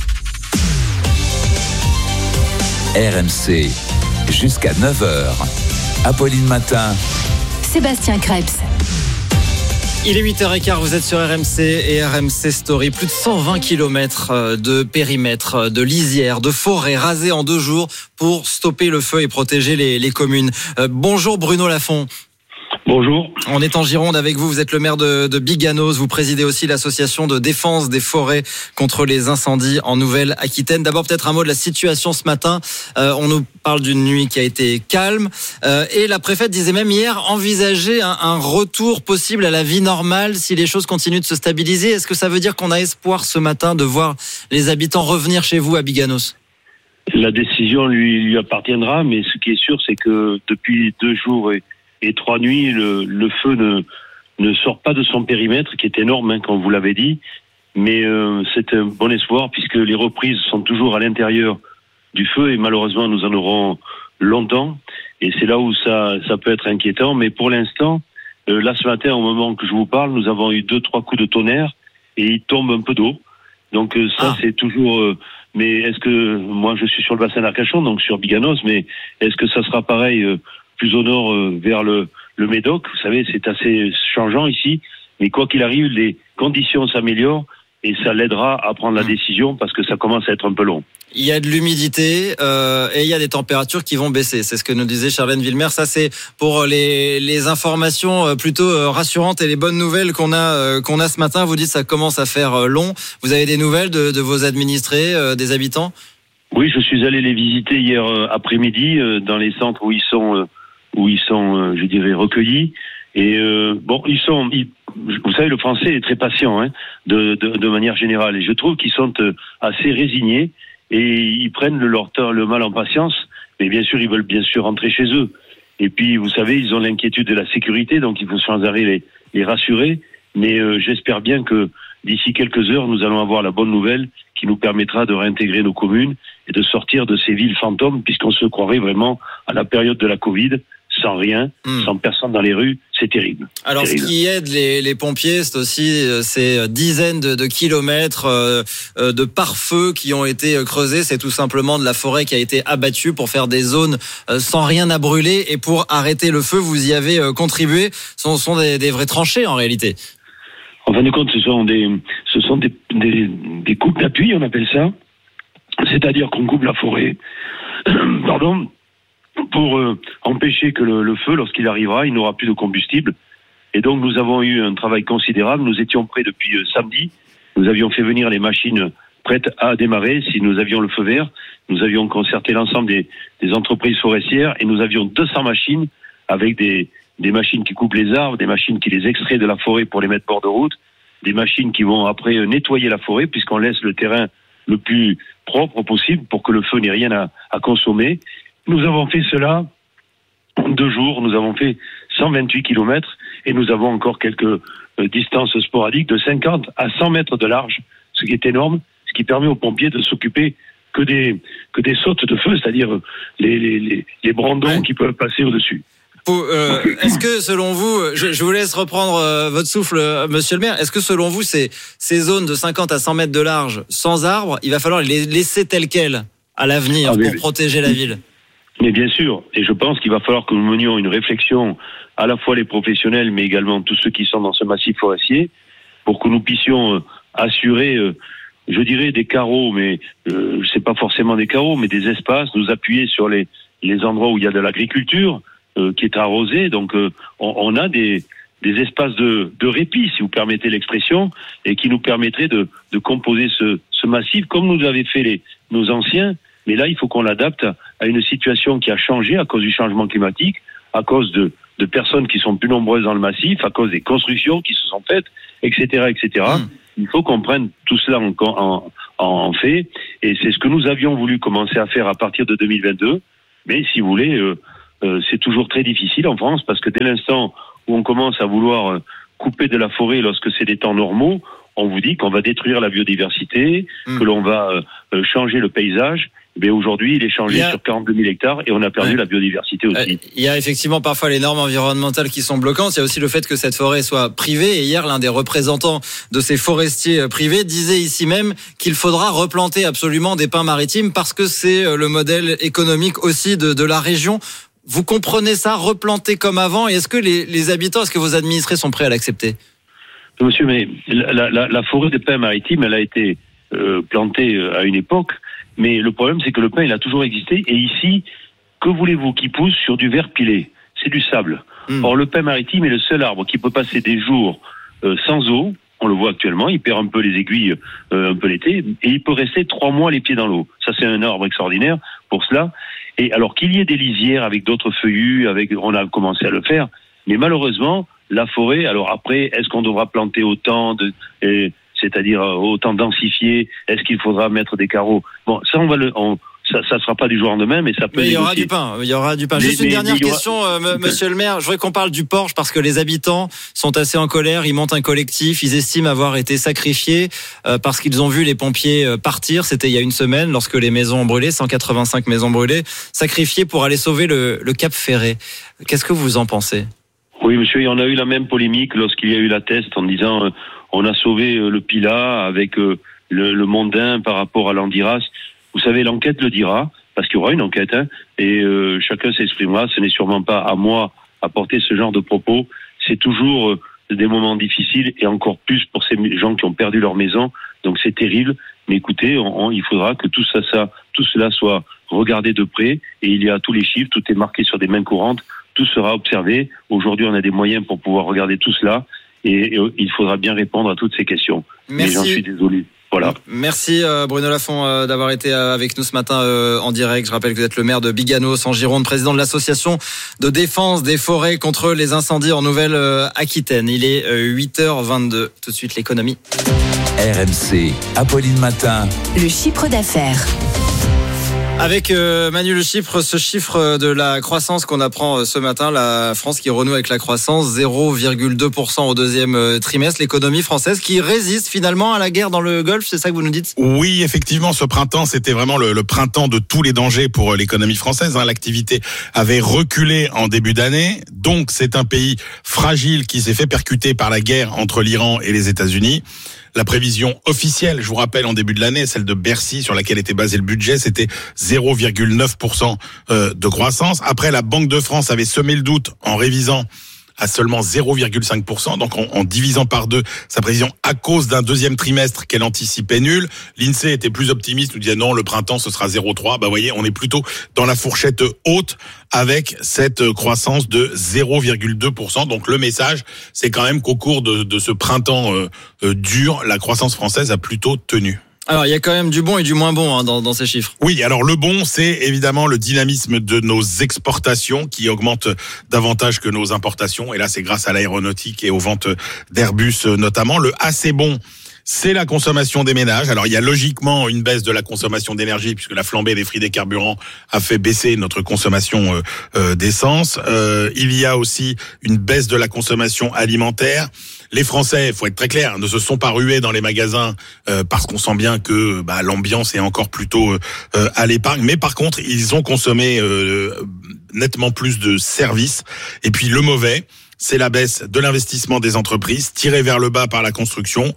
R M C, jusqu'à neuf heures. Apolline Matin. Sébastien Krebs. Il est huit heures quinze, vous êtes sur R M C et R M C Story. Plus de cent vingt kilomètres de périmètre, de lisière, de forêt rasée en deux jours pour stopper le feu et protéger les, les communes. Euh, bonjour Bruno Lafont. Bonjour. On est en Gironde avec vous, vous êtes le maire de, de Biganos, vous présidez aussi l'association de défense des forêts contre les incendies en Nouvelle-Aquitaine. D'abord peut-être un mot de la situation ce matin, euh, on nous parle d'une nuit qui a été calme euh, et la préfète disait même hier envisager un, un retour possible à la vie normale si les choses continuent de se stabiliser. Est-ce que ça veut dire qu'on a espoir ce matin de voir les habitants revenir chez vous à Biganos? La décision lui, lui appartiendra, mais ce qui est sûr c'est que depuis deux jours et Et trois nuits, le, le feu ne, ne sort pas de son périmètre, qui est énorme, hein, comme vous l'avez dit. Mais euh, c'est un bon espoir, puisque les reprises sont toujours à l'intérieur du feu, et malheureusement, nous en aurons longtemps. Et c'est là où ça, ça peut être inquiétant. Mais pour l'instant, euh, là, ce matin, au moment que je vous parle, nous avons eu deux, trois coups de tonnerre, et il tombe un peu d'eau. Donc euh, ça, ah. c'est toujours... Euh, mais est-ce que... Moi, je suis sur le bassin d'Arcachon, donc sur Biganos, mais est-ce que ça sera pareil euh, plus au nord euh, vers le, le Médoc? Vous savez, c'est assez changeant ici, mais quoi qu'il arrive, les conditions s'améliorent et ça l'aidera à prendre la décision parce que ça commence à être un peu long. Il y a de l'humidité euh, et il y a des températures qui vont baisser. C'est ce que nous disait Charlène Villemer. Ça, c'est pour les, les informations plutôt rassurantes et les bonnes nouvelles qu'on a, qu'on a ce matin. Vous dites que ça commence à faire long. Vous avez des nouvelles de, de vos administrés, euh, des habitants ? Oui, je suis allé les visiter hier après-midi euh, dans les centres où ils sont, euh, où ils sont, euh, je dirais, recueillis. Et euh, bon, ils sont, ils, vous savez, le français est très patient, hein, de, de, de manière générale. Et je trouve qu'ils sont euh, assez résignés et ils prennent le, leur temps, le mal en patience. Mais bien sûr, ils veulent bien sûr rentrer chez eux. Et puis, vous savez, ils ont l'inquiétude de la sécurité, donc il faut sans arrêt les, les rassurer. Mais euh, j'espère bien que d'ici quelques heures, nous allons avoir la bonne nouvelle qui nous permettra de réintégrer nos communes et de sortir de ces villes fantômes, puisqu'on se croirait vraiment à la période de la Covid, sans rien, mmh. sans personne dans les rues. C'est terrible. Alors, terrible. Ce qui aide les, les pompiers, c'est aussi ces dizaines de, de kilomètres euh, de pare-feu qui ont été creusés. C'est tout simplement de la forêt qui a été abattue pour faire des zones sans rien à brûler. Et pour arrêter le feu, vous y avez contribué. Ce sont des, des vraies tranchées, en réalité. En fin de compte, ce sont des, ce sont des, des, des coupes d'appui, on appelle ça. C'est-à-dire qu'on coupe la forêt, pardon, pour euh, empêcher que le, le feu, lorsqu'il arrivera, il n'aura plus de combustible. Et donc, nous avons eu un travail considérable. Nous étions prêts depuis euh, samedi. Nous avions fait venir les machines prêtes à démarrer si nous avions le feu vert. Nous avions concerté l'ensemble des, des entreprises forestières et nous avions deux cents machines avec des, des machines qui coupent les arbres, des machines qui les extraient de la forêt pour les mettre bord de route, des machines qui vont après nettoyer la forêt puisqu'on laisse le terrain le plus propre possible pour que le feu n'ait rien à, à consommer. Nous avons fait cela en deux jours. Nous avons fait cent vingt-huit kilomètres et nous avons encore quelques euh, distances sporadiques de cinquante à cent mètres de large, ce qui est énorme, ce qui permet aux pompiers de s'occuper que des, que des sautes de feu, c'est-à-dire les, les, les, les brandons qui peuvent passer au-dessus. Euh, est-ce que selon vous, je, je vous laisse reprendre euh, votre souffle, euh, monsieur le maire, est-ce que selon vous, ces, ces zones de cinquante à cent mètres de large sans arbres, il va falloir les laisser telles quelles à l'avenir ah, pour mais, protéger la ville ? Mais bien sûr, et je pense qu'il va falloir que nous menions une réflexion, à la fois les professionnels, mais également tous ceux qui sont dans ce massif forestier, pour que nous puissions euh, assurer, euh, je dirais des carreaux, mais euh, c'est pas forcément des carreaux, mais des espaces, nous appuyer sur les, les endroits où il y a de l'agriculture, Euh, qui est arrosé, donc euh, on, on a des, des espaces de, de répit, si vous permettez l'expression, et qui nous permettraient de, de composer ce, ce massif, comme nous avaient fait les, nos anciens, mais là il faut qu'on l'adapte à une situation qui a changé à cause du changement climatique, à cause de, de personnes qui sont plus nombreuses dans le massif, à cause des constructions qui se sont faites, et cetera, et cetera. Mmh. Il faut qu'on prenne tout cela en, en, en fait, et c'est ce que nous avions voulu commencer à faire à partir de deux mille vingt-deux, mais si vous voulez... Euh, Euh, c'est toujours très difficile en France parce que dès l'instant où on commence à vouloir euh, couper de la forêt lorsque c'est des temps normaux, on vous dit qu'on va détruire la biodiversité, mmh. que l'on va euh, changer le paysage. Mais aujourd'hui, il est changé a... sur quarante-deux mille hectares et on a perdu ouais. la biodiversité aussi. Il y a effectivement parfois les normes environnementales qui sont bloquantes. Il y a aussi le fait que cette forêt soit privée. Et hier, l'un des représentants de ces forestiers privés disait ici même qu'il faudra replanter absolument des pins maritimes parce que c'est le modèle économique aussi de, de la région. Vous comprenez ça, replanter comme avant, et est-ce que les, les habitants, est-ce que vos administrés sont prêts à l'accepter ? Monsieur, mais la, la, la forêt des pins maritimes, elle a été euh, plantée à une époque, mais le problème c'est que le pin, il a toujours existé, et ici, que voulez-vous qu'il pousse sur du verre pilé ? C'est du sable. Mmh. Or, le pin maritime est le seul arbre qui peut passer des jours euh, sans eau, on le voit actuellement, il perd un peu les aiguilles euh, un peu l'été, et il peut rester trois mois les pieds dans l'eau. Ça, c'est un arbre extraordinaire pour cela. Et alors qu'il y ait des lisières avec d'autres feuillus, avec, on a commencé à le faire, mais malheureusement, la forêt, alors après, est-ce qu'on devra planter autant de, et, c'est-à-dire autant densifier, est-ce qu'il faudra mettre des carreaux ? Bon, ça, on va le, on, ça, ça sera pas du jour au lendemain, mais ça peut. Mais il y aura du pain. Il y aura du pain. Mais, Juste mais, une dernière question, aura... euh, Monsieur le Maire. Je voudrais qu'on parle du Porche parce que les habitants sont assez en colère. Ils montent un collectif. Ils estiment avoir été sacrifiés euh, parce qu'ils ont vu les pompiers partir. C'était il y a une semaine lorsque les maisons ont brûlé, cent quatre-vingt-cinq maisons brûlées, sacrifiés pour aller sauver le, le Cap Ferré. Qu'est-ce que vous en pensez ? Oui, monsieur, il y en a eu la même polémique lorsqu'il y a eu la test en disant euh, on a sauvé euh, le Pilat avec euh, le, le Mondain par rapport à l'Andiras. Vous savez, l'enquête le dira, parce qu'il y aura une enquête, hein, et euh, chacun s'exprimera. Ce n'est sûrement pas à moi à porter ce genre de propos. C'est toujours euh, des moments difficiles, et encore plus pour ces gens qui ont perdu leur maison, Donc c'est terrible. Mais écoutez, on, on, il faudra que tout ça, ça, tout cela soit regardé de près. Et il y a tous les chiffres, tout est marqué sur des mains courantes. Tout sera observé. Aujourd'hui, on a des moyens pour pouvoir regarder tout cela. Et, et il faudra bien répondre à toutes ces questions. Merci. Mais j'en suis désolé. Voilà. Merci euh, Bruno Lafont euh, d'avoir été euh, avec nous ce matin euh, en direct. Je rappelle que vous êtes le maire de Biganos en Gironde, président de l'association de défense des forêts contre les incendies en Nouvelle-Aquitaine. Il est euh, huit heures vingt-deux. Tout de suite l'économie. R M C, Apolline Matin. Le chiffre d'affaires. Avec euh, Manu le chiffre, ce chiffre de la croissance qu'on apprend euh, ce matin, la France qui renoue avec la croissance, zéro virgule deux pour cent au deuxième euh, trimestre, l'économie française qui résiste finalement à la guerre dans le Golfe, c'est ça que vous nous dites ? Oui, effectivement, ce printemps, c'était vraiment le, le printemps de tous les dangers pour l'économie française. Hein. L'activité avait reculé en début d'année, donc c'est un pays fragile qui s'est fait percuter par la guerre entre l'Iran et les États-Unis. La prévision officielle, je vous rappelle, en début de l'année, celle de Bercy, sur laquelle était basé le budget, c'était zéro virgule neuf pour cent de croissance. Après, la Banque de France avait semé le doute en révisant à seulement zéro virgule cinq pour cent, donc en, en divisant par deux sa prévision à cause d'un deuxième trimestre qu'elle anticipait nul. L'INSEE était plus optimiste, nous disait non, le printemps ce sera zéro virgule trois. Bah, vous voyez, on est plutôt dans la fourchette haute avec cette croissance de zéro virgule deux pour cent. Donc le message, c'est quand même qu'au cours de, de ce printemps euh, euh, dur, la croissance française a plutôt tenu. Alors, il y a quand même du bon et du moins bon hein, dans, dans ces chiffres. Oui, alors le bon, c'est évidemment le dynamisme de nos exportations qui augmente davantage que nos importations. Et là, c'est grâce à l'aéronautique et aux ventes d'Airbus notamment. Le assez bon, c'est la consommation des ménages. Alors, il y a logiquement une baisse de la consommation d'énergie puisque la flambée des prix des carburants a fait baisser notre consommation euh, euh, d'essence. Euh, il y a aussi une baisse de la consommation alimentaire. Les Français, il faut être très clair, ne se sont pas rués dans les magasins euh, parce qu'on sent bien que bah, l'ambiance est encore plutôt euh, à l'épargne. Mais par contre, ils ont consommé euh, nettement plus de services. Et puis le mauvais, c'est la baisse de l'investissement des entreprises, tirée vers le bas par la construction.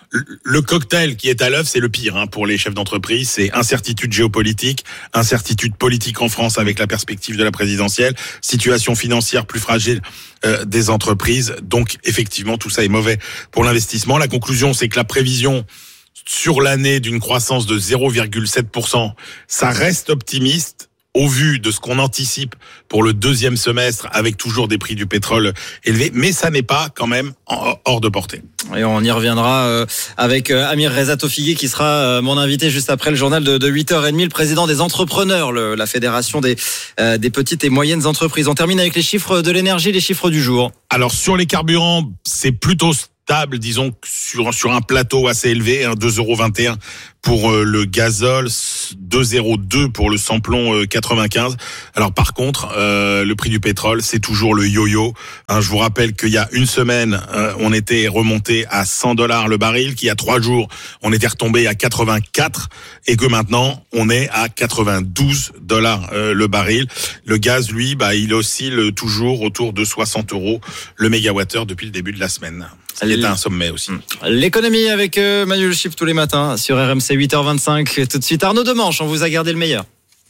Le cocktail qui est à l'œuvre, c'est le pire hein, pour les chefs d'entreprise. C'est incertitude géopolitique, incertitude politique en France avec la perspective de la présidentielle, situation financière plus fragile euh, des entreprises. Donc effectivement, tout ça est mauvais pour l'investissement. La conclusion, c'est que la prévision sur l'année d'une croissance de zéro virgule sept pour cent, ça reste optimiste au vu de ce qu'on anticipe pour le deuxième semestre avec toujours des prix du pétrole élevés, mais ça n'est pas quand même hors de portée. Et on y reviendra avec Amir Reza Tofighi qui sera mon invité juste après le journal de huit heures trente, le président des entrepreneurs, le, la fédération des, euh, des petites et moyennes entreprises. On termine avec les chiffres de l'énergie, les chiffres du jour. Alors sur les carburants, c'est plutôt stable, disons, sur, sur un plateau assez élevé, hein, deux euros vingt et un pour euh, le gazole, deux zéro deux pour le samplon euh, quatre-vingt-quinze. Alors par contre, euh, le prix du pétrole, c'est toujours le yo-yo. Hein, je vous rappelle qu'il y a une semaine, euh, on était remonté à cent dollars le baril, qu'il y a trois jours, on était retombé à quatre-vingt-quatre et que maintenant, on est à quatre-vingt-douze dollars euh, le baril. Le gaz, lui, bah, il oscille toujours autour de soixante euros le mégawattheure depuis le début de la semaine. Ça est un sommet aussi. L'économie avec euh, Manu Le Chiffre tous les matins sur R M C huit heures vingt-cinq. Tout de suite Arnaud Demanche, on vous a gardé le meilleur.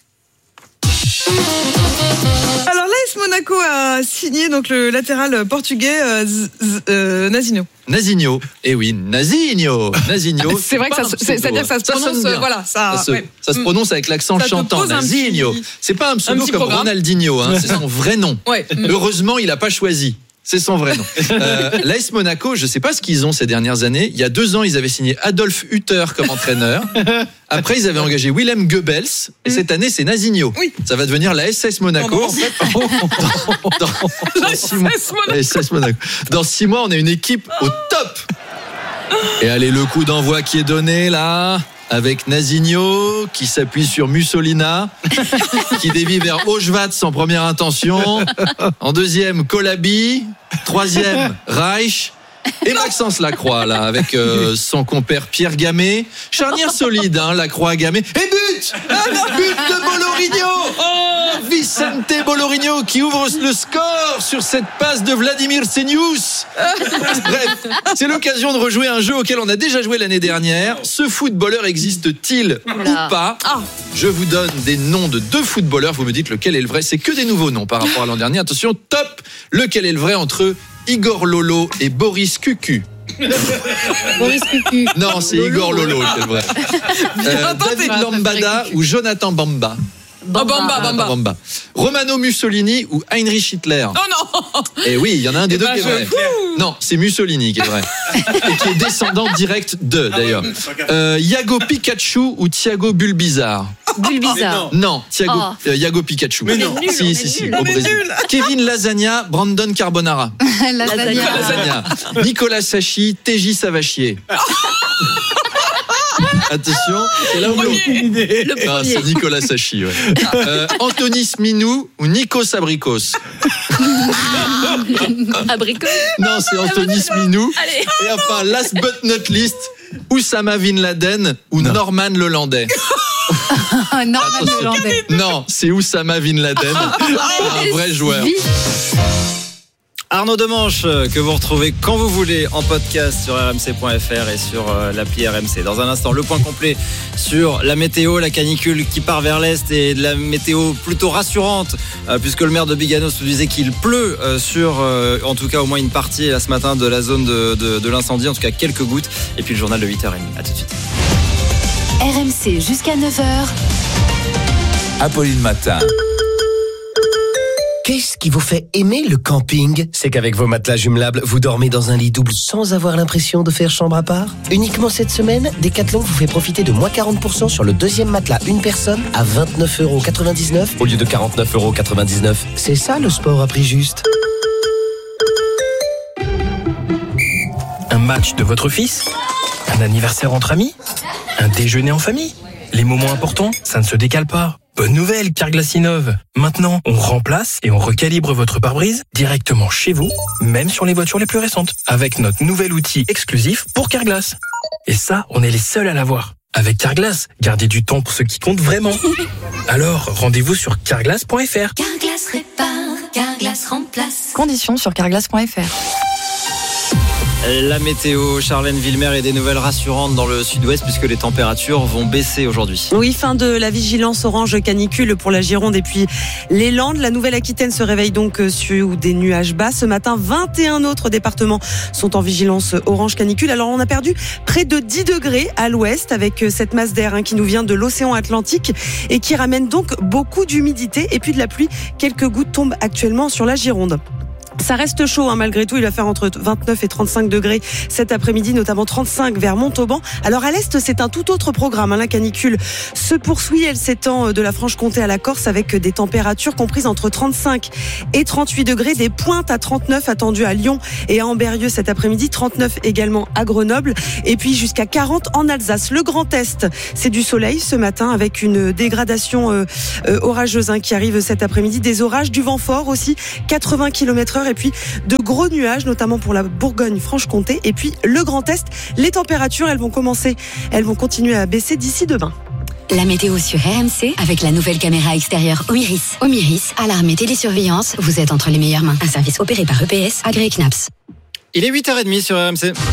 Alors l'A S Monaco a signé donc le latéral portugais euh, z, z, euh, Nazinho. Nazinho, eh oui, Nazinho, Nazinho. C'est vrai que ça, c'est, c'est-à-dire que ça se ça prononce, euh, voilà, ça, ça, se, ouais. ça se prononce avec l'accent ça chantant. Nazinho, petit, c'est pas un pseudo un comme programme. Ronaldinho, hein, c'est son vrai nom. Ouais. Heureusement, il a pas choisi. C'est son vrai nom. Euh, L'A S Monaco, je sais pas ce qu'ils ont ces dernières années. Il y a deux ans, ils avaient signé Adolf Hutter comme entraîneur. Après, ils avaient engagé Willem Goebbels. Et cette année, c'est Nazinho. Oui. Ça va devenir la S S Monaco. En fait, dans, dans, dans, dans six mois, la S S Monaco. Dans six mois, on a une équipe au top. Et allez, le coup d'envoi qui est donné là. Avec Nazinho qui s'appuie sur Mussolina, qui dévie vers Auschwitz en première intention. En deuxième, Colabi. Troisième, Reich. Et Maxence Lacroix, là, avec euh, son compère Pierre Gamay. Charnière solide, hein, Lacroix, Gamay. Et but ah, but de Bolorigno oh, Vicente Bolorigno qui ouvre le score sur cette passe de Vladimir Senius. Bref, c'est l'occasion de rejouer un jeu auquel on a déjà joué l'année dernière. Ce footballeur existe-t-il ou pas? Je vous donne des noms de deux footballeurs. Vous me dites lequel est le vrai. C'est que des nouveaux noms par rapport à l'an dernier. Attention, top. Lequel est le vrai entre Igor Lolo et Boris Cucu? Boris Cucu. Non, c'est Igor Lolo qui est le vrai. Euh, David Lambada ou Jonathan Bamba. Bamba, Bamba, Bamba. Bamba. Romano Mussolini ou Heinrich Hitler. Oh non. Eh oui, il y en a un des Eh deux ben, qui est vrai. je- Non, c'est Mussolini qui est vrai. Et qui est descendant direct de, d'ailleurs. Euh, Iago Pikachu ou Thiago Bulbizarre. Bulbizarre. Non, Thiago, Oh. euh, Iago Pikachu. Mais non. On est nuls, Si, on est si, si, nuls. au On est Brésil. nuls. Kevin Lasagna, Brandon Carbonara. Lasagna. Lasagna. Nicolas Sachi, T J Savachier. Attention, c'est là où Le premier. Le Ah, premier. c'est Nicolas Sachi, ouais. Euh, Anthony Sminou ou Nikos Abrikos. Abricot. Non, c'est Anthony Sminou. Allez. Et enfin, last but not least, Oussama Bin Laden ou Norman Lelandais. Norman Attention. Lelandais. Non, c'est Oussama Bin Laden, un vrai joueur. Arnaud Demanche, euh, que vous retrouvez quand vous voulez en podcast sur r m c point f r et sur euh, l'appli R M C. Dans un instant, le point complet sur la météo, la canicule qui part vers l'est et de la météo plutôt rassurante euh, puisque le maire de Biganos nous disait qu'il pleut euh, sur, euh, en tout cas au moins une partie là, ce matin de la zone de, de, de l'incendie, en tout cas quelques gouttes. Et puis le journal de huit heures trente. À tout de suite. R M C jusqu'à neuf heures. Apolline Matin. Qu'est-ce qui vous fait aimer le camping? C'est qu'avec vos matelas jumelables, vous dormez dans un lit double sans avoir l'impression de faire chambre à part. Uniquement cette semaine, Decathlon vous fait profiter de moins quarante pour cent sur le deuxième matelas une personne à vingt-neuf euros quatre-vingt-dix-neuf au lieu de quarante-neuf euros quatre-vingt-dix-neuf. C'est ça le sport à prix juste. Un match de votre fils? Un anniversaire entre amis? Un déjeuner en famille? Les moments importants, ça ne se décale pas. Bonne nouvelle, Carglass innove. Maintenant, on remplace et on recalibre votre pare-brise directement chez vous, même sur les voitures les plus récentes, avec notre nouvel outil exclusif pour Carglass. Et ça, on est les seuls à l'avoir. Avec Carglass, gardez du temps pour ce qui compte vraiment. Alors, rendez-vous sur carglass point f r. Carglass répare, Carglass remplace. Conditions sur carglass point f r. La météo, Charlène Villemer, et des nouvelles rassurantes dans le sud-ouest puisque les températures vont baisser aujourd'hui. Oui, fin de la vigilance orange canicule pour la Gironde et puis les Landes. La Nouvelle-Aquitaine se réveille donc sous des nuages bas. Ce matin, vingt et un autres départements sont en vigilance orange canicule. Alors on a perdu près de dix degrés à l'ouest avec cette masse d'air hein, qui nous vient de l'océan Atlantique et qui ramène donc beaucoup d'humidité et puis de la pluie. Quelques gouttes tombent actuellement sur la Gironde. Ça reste chaud hein, malgré tout, il va faire entre vingt-neuf et trente-cinq degrés cet après-midi, notamment trente-cinq vers Montauban. Alors à l'est, c'est un tout autre programme. Hein. La canicule se poursuit, elle s'étend de la Franche-Comté à la Corse avec des températures comprises entre trente-cinq et trente-huit degrés, des pointes à trente-neuf attendues à Lyon et à Ambérieu cet après-midi, trente-neuf également à Grenoble et puis jusqu'à quarante en Alsace. Le Grand Est, c'est du soleil ce matin avec une dégradation euh, euh, orageuse hein, qui arrive cet après-midi, des orages, du vent fort aussi, quatre-vingts kilomètres heure et puis de gros nuages, notamment pour la Bourgogne-Franche-Comté. Et puis le Grand Est, les températures, elles vont commencer, elles vont continuer à baisser d'ici demain. La météo sur R M C avec la nouvelle caméra extérieure Omiris. Omiris, alarme et télésurveillance, vous êtes entre les meilleures mains. Un service opéré par E P S, agréé C N A P S. Il est huit heures trente sur R M C.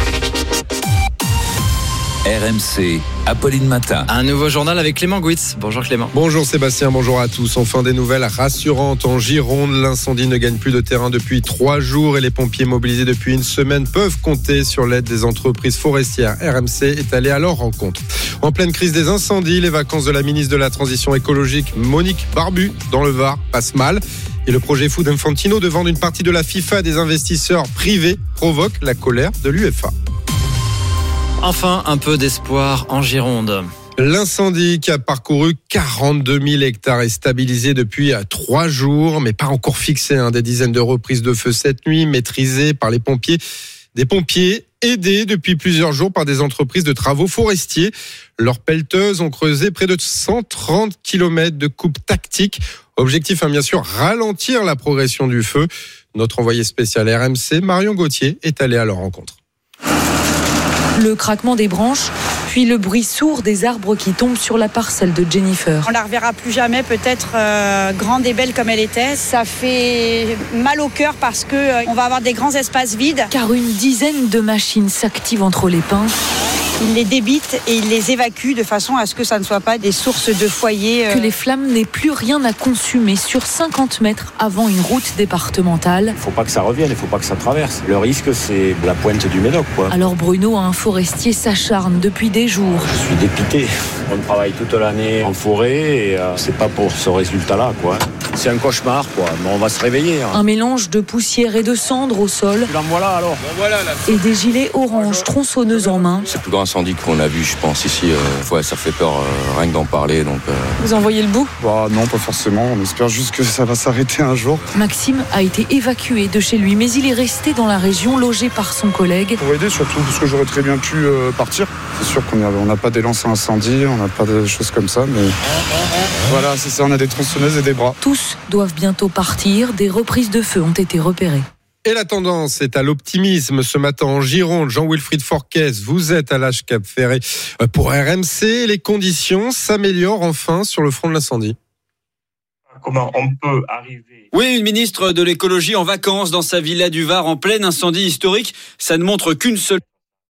R M C, Apolline Matin. Un nouveau journal avec Clément Gouitz. Bonjour Clément. Bonjour Sébastien, bonjour à tous. Enfin des nouvelles rassurantes en Gironde. L'incendie ne gagne plus de terrain depuis trois jours et les pompiers mobilisés depuis une semaine peuvent compter sur l'aide des entreprises forestières. R M C est allé à leur rencontre. En pleine crise des incendies, les vacances de la ministre de la Transition écologique Monique Barbu dans le Var passent mal. Et le projet fou d'Infantino de vendre une partie de la FIFA à des investisseurs privés provoque la colère de l'UEFA. Enfin, un peu d'espoir en Gironde. L'incendie qui a parcouru quarante-deux mille hectares est stabilisé depuis trois jours, mais pas encore fixé. Hein. Des dizaines de reprises de feu cette nuit, maîtrisées par les pompiers. Des pompiers aidés depuis plusieurs jours par des entreprises de travaux forestiers. Leurs pelleteuses ont creusé près de cent trente kilomètres de coupes tactiques. Objectif, hein, bien sûr, ralentir la progression du feu. Notre envoyé spécial R M C, Marion Gauthier, est allé à leur rencontre. Le craquement des branches, puis le bruit sourd des arbres qui tombent sur la parcelle de Jennifer. On la reverra plus jamais, peut-être euh, grande et belle comme elle était. Ça fait mal au cœur parce que euh, on va avoir des grands espaces vides. Car une dizaine de machines s'activent entre les pins il les débite et il les évacue de façon à ce que ça ne soit pas des sources de foyers. Que les flammes n'aient plus rien à consumer sur cinquante mètres avant une route départementale. Il ne faut pas que ça revienne, il ne faut pas que ça traverse. Le risque, c'est la pointe du Médoc, quoi. Alors Bruno, un forestier, s'acharne depuis des jours. Je suis dépité. On travaille toute l'année en forêt et euh, c'est pas pour ce résultat-là, quoi. C'est un cauchemar, quoi. Mais on va se réveiller. Hein. Un mélange de poussière et de cendres au sol. Tu l'en voilà alors. Ben voilà, là. Et des gilets orange tronçonneuses en main. C'est le plus grand incendie qu'on a vu, je pense, ici. Euh, ouais, ça fait peur euh, rien que d'en parler. Donc, euh... Vous en voyez le bout ? Bah non, pas forcément. On espère juste que ça va s'arrêter un jour. Maxime a été évacué de chez lui, mais il est resté dans la région, logé par son collègue. Pour aider surtout, parce que j'aurais très bien pu euh, partir. C'est sûr qu'on n'a pas des lances à incendie, on n'a pas de choses comme ça, mais voilà, c'est ça, on a des tronçonneuses et des bras. Tous doivent bientôt partir, des reprises de feu ont été repérées. Et la tendance est à l'optimisme ce matin en Gironde. Jean-Wilfried Forquès, vous êtes à l'H Cap Ferré pour R M C. Les conditions s'améliorent enfin sur le front de l'incendie. Comment on peut arriver... Oui, une ministre de l'écologie en vacances dans sa villa du Var en plein incendie historique. Ça ne montre qu'une seule...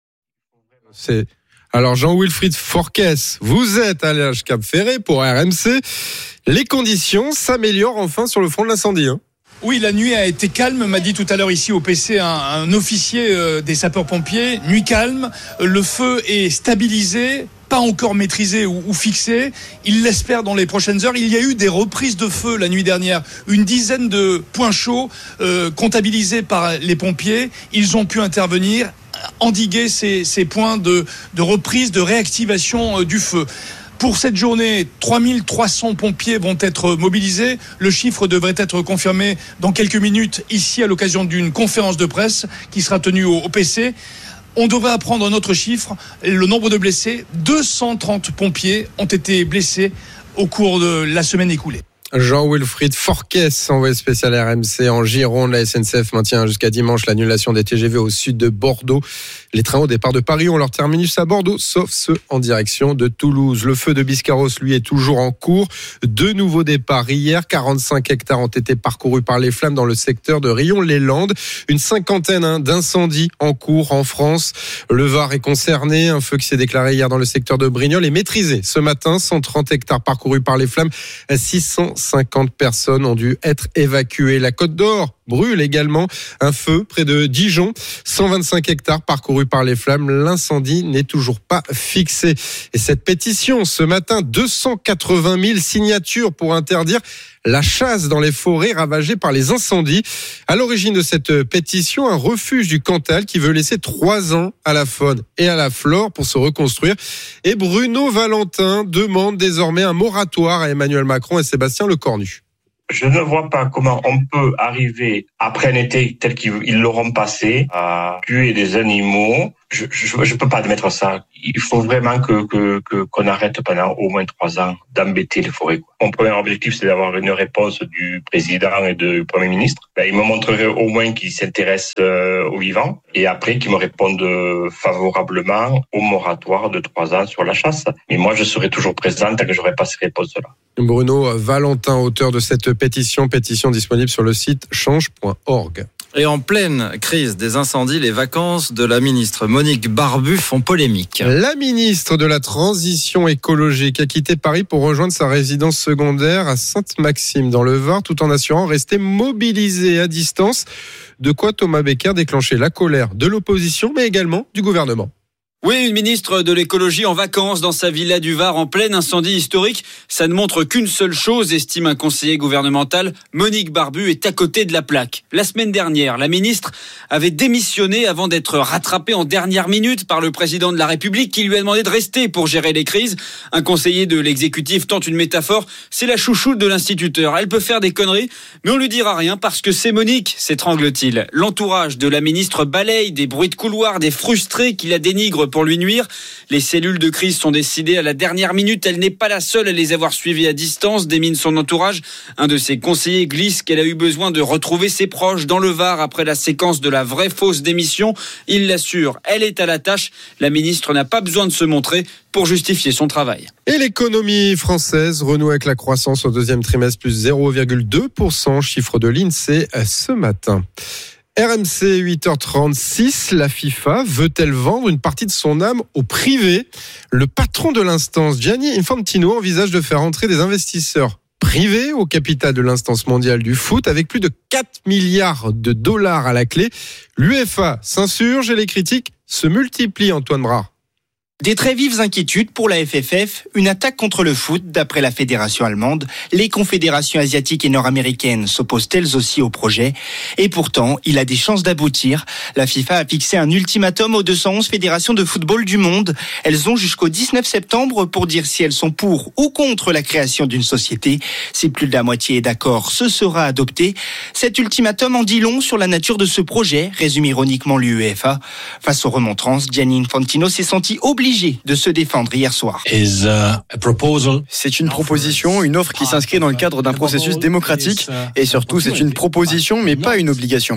C'est... Alors Jean-Wilfried Forquès, vous êtes à l'H Cap Ferré pour R M C. Les conditions s'améliorent enfin sur le front de l'incendie. Hein. Oui, la nuit a été calme, m'a dit tout à l'heure ici au P C un, un officier euh, des sapeurs-pompiers. Nuit calme, le feu est stabilisé, pas encore maîtrisé ou, ou fixé. Il l'espère dans les prochaines heures. Il y a eu des reprises de feu la nuit dernière, une dizaine de points chauds euh, comptabilisés par les pompiers. Ils ont pu intervenir, endiguer ces, ces points de, de reprise, de réactivation euh, du feu. Pour cette journée, trois mille trois cents pompiers vont être mobilisés. Le chiffre devrait être confirmé dans quelques minutes ici à l'occasion d'une conférence de presse qui sera tenue au, au P C. On devrait apprendre un autre chiffre, le nombre de blessés. deux cent trente pompiers ont été blessés au cours de la semaine écoulée. Jean-Wilfried Forquès, envoyé spécial R M C en Gironde. La S N C F maintient jusqu'à dimanche l'annulation des T G V au sud de Bordeaux. Les trains au départ de Paris ont leur terminus à Bordeaux, sauf ceux en direction de Toulouse. Le feu de Biscarros, lui, est toujours en cours. Deux nouveaux départs hier. quarante-cinq hectares ont été parcourus par les flammes dans le secteur de Rion-les-Landes. Une cinquantaine hein, d'incendies en cours en France. Le Var est concerné. Un feu qui s'est déclaré hier dans le secteur de Brignoles est maîtrisé. Ce matin, cent trente hectares parcourus par les flammes. six cent cinquante personnes ont dû être évacuées. La Côte d'Or brûle également. Un feu près de Dijon. cent vingt-cinq hectares parcourus par les flammes. L'incendie n'est toujours pas fixé. Et cette pétition, ce matin, deux cent quatre-vingt mille signatures pour interdire la chasse dans les forêts ravagées par les incendies. À l'origine de cette pétition, un refuge du Cantal qui veut laisser trois ans à la faune et à la flore pour se reconstruire. Et Bruno Valentin demande désormais un moratoire à Emmanuel Macron et Sébastien Lecornu. Je ne vois pas comment on peut arriver, après un été tel qu'ils l'auront passé, à tuer des animaux. Je je, je peux pas admettre ça. Il faut vraiment que, que, que qu'on arrête pendant au moins trois ans d'embêter les forêts. Mon premier objectif, c'est d'avoir une réponse du président et du Premier ministre. Ben, il me montrerait au moins qu'ils s'intéressent euh, aux vivants et après qu'ils me répondent favorablement au moratoire de trois ans sur la chasse. Mais moi, je serai toujours présent tant que j'aurai pas ces réponses-là. Bruno Valentin, auteur de cette pétition, pétition disponible sur le site change point org. Et en pleine crise des incendies, les vacances de la ministre Monique Barbu font polémique. La ministre de la Transition écologique a quitté Paris pour rejoindre sa résidence secondaire à Sainte-Maxime dans le Var, tout en assurant rester mobilisée à distance. De quoi Thomas Becker déclencher la colère de l'opposition, mais également du gouvernement. Oui, une ministre de l'écologie en vacances dans sa villa du Var en plein incendie historique. Ça ne montre qu'une seule chose, estime un conseiller gouvernemental. Monique Barbu est à côté de la plaque. La semaine dernière, la ministre avait démissionné avant d'être rattrapée en dernière minute par le président de la République qui lui a demandé de rester pour gérer les crises. Un conseiller de l'exécutif tente une métaphore. C'est la chouchoute de l'instituteur. Elle peut faire des conneries, mais on lui dira rien parce que c'est Monique, s'étrangle-t-il. L'entourage de la ministre balaye des bruits de couloir, des frustrés qui la dénigrent pour lui nuire. Les cellules de crise sont décidées à la dernière minute. Elle n'est pas la seule à les avoir suivies à distance, démine son entourage. Un de ses conseillers glisse qu'elle a eu besoin de retrouver ses proches dans le Var après la séquence de la vraie fausse démission. Il l'assure, elle est à la tâche. La ministre n'a pas besoin de se montrer pour justifier son travail. Et l'économie française renoue avec la croissance au deuxième trimestre, plus zéro virgule deux pour cent, chiffre de l'INSEE ce matin. R M C huit heures trente-six, la FIFA veut-elle vendre une partie de son âme au privé ? Le patron de l'instance, Gianni Infantino, envisage de faire entrer des investisseurs privés au capital de l'instance mondiale du foot avec plus de quatre milliards de dollars à la clé. L'U E F A s'insurge et les critiques se multiplient, Antoine Brard. Des très vives inquiétudes pour la F F F, une attaque contre le foot d'après la fédération allemande. Les confédérations asiatiques et nord-américaines s'opposent elles aussi au projet. Et pourtant, il a des chances d'aboutir. La FIFA a fixé un ultimatum aux deux cent onze fédérations de football du monde. Elles ont jusqu'au dix-neuf septembre pour dire si elles sont pour ou contre la création d'une société. Si plus de la moitié est d'accord, ce sera adopté. Cet ultimatum en dit long sur la nature de ce projet, résume ironiquement l'U E F A. Face aux remontrances, Gianni Infantino s'est senti obligé de se défendre hier soir. C'est une proposition, une offre qui s'inscrit dans le cadre d'un processus démocratique et surtout c'est une proposition mais pas une obligation.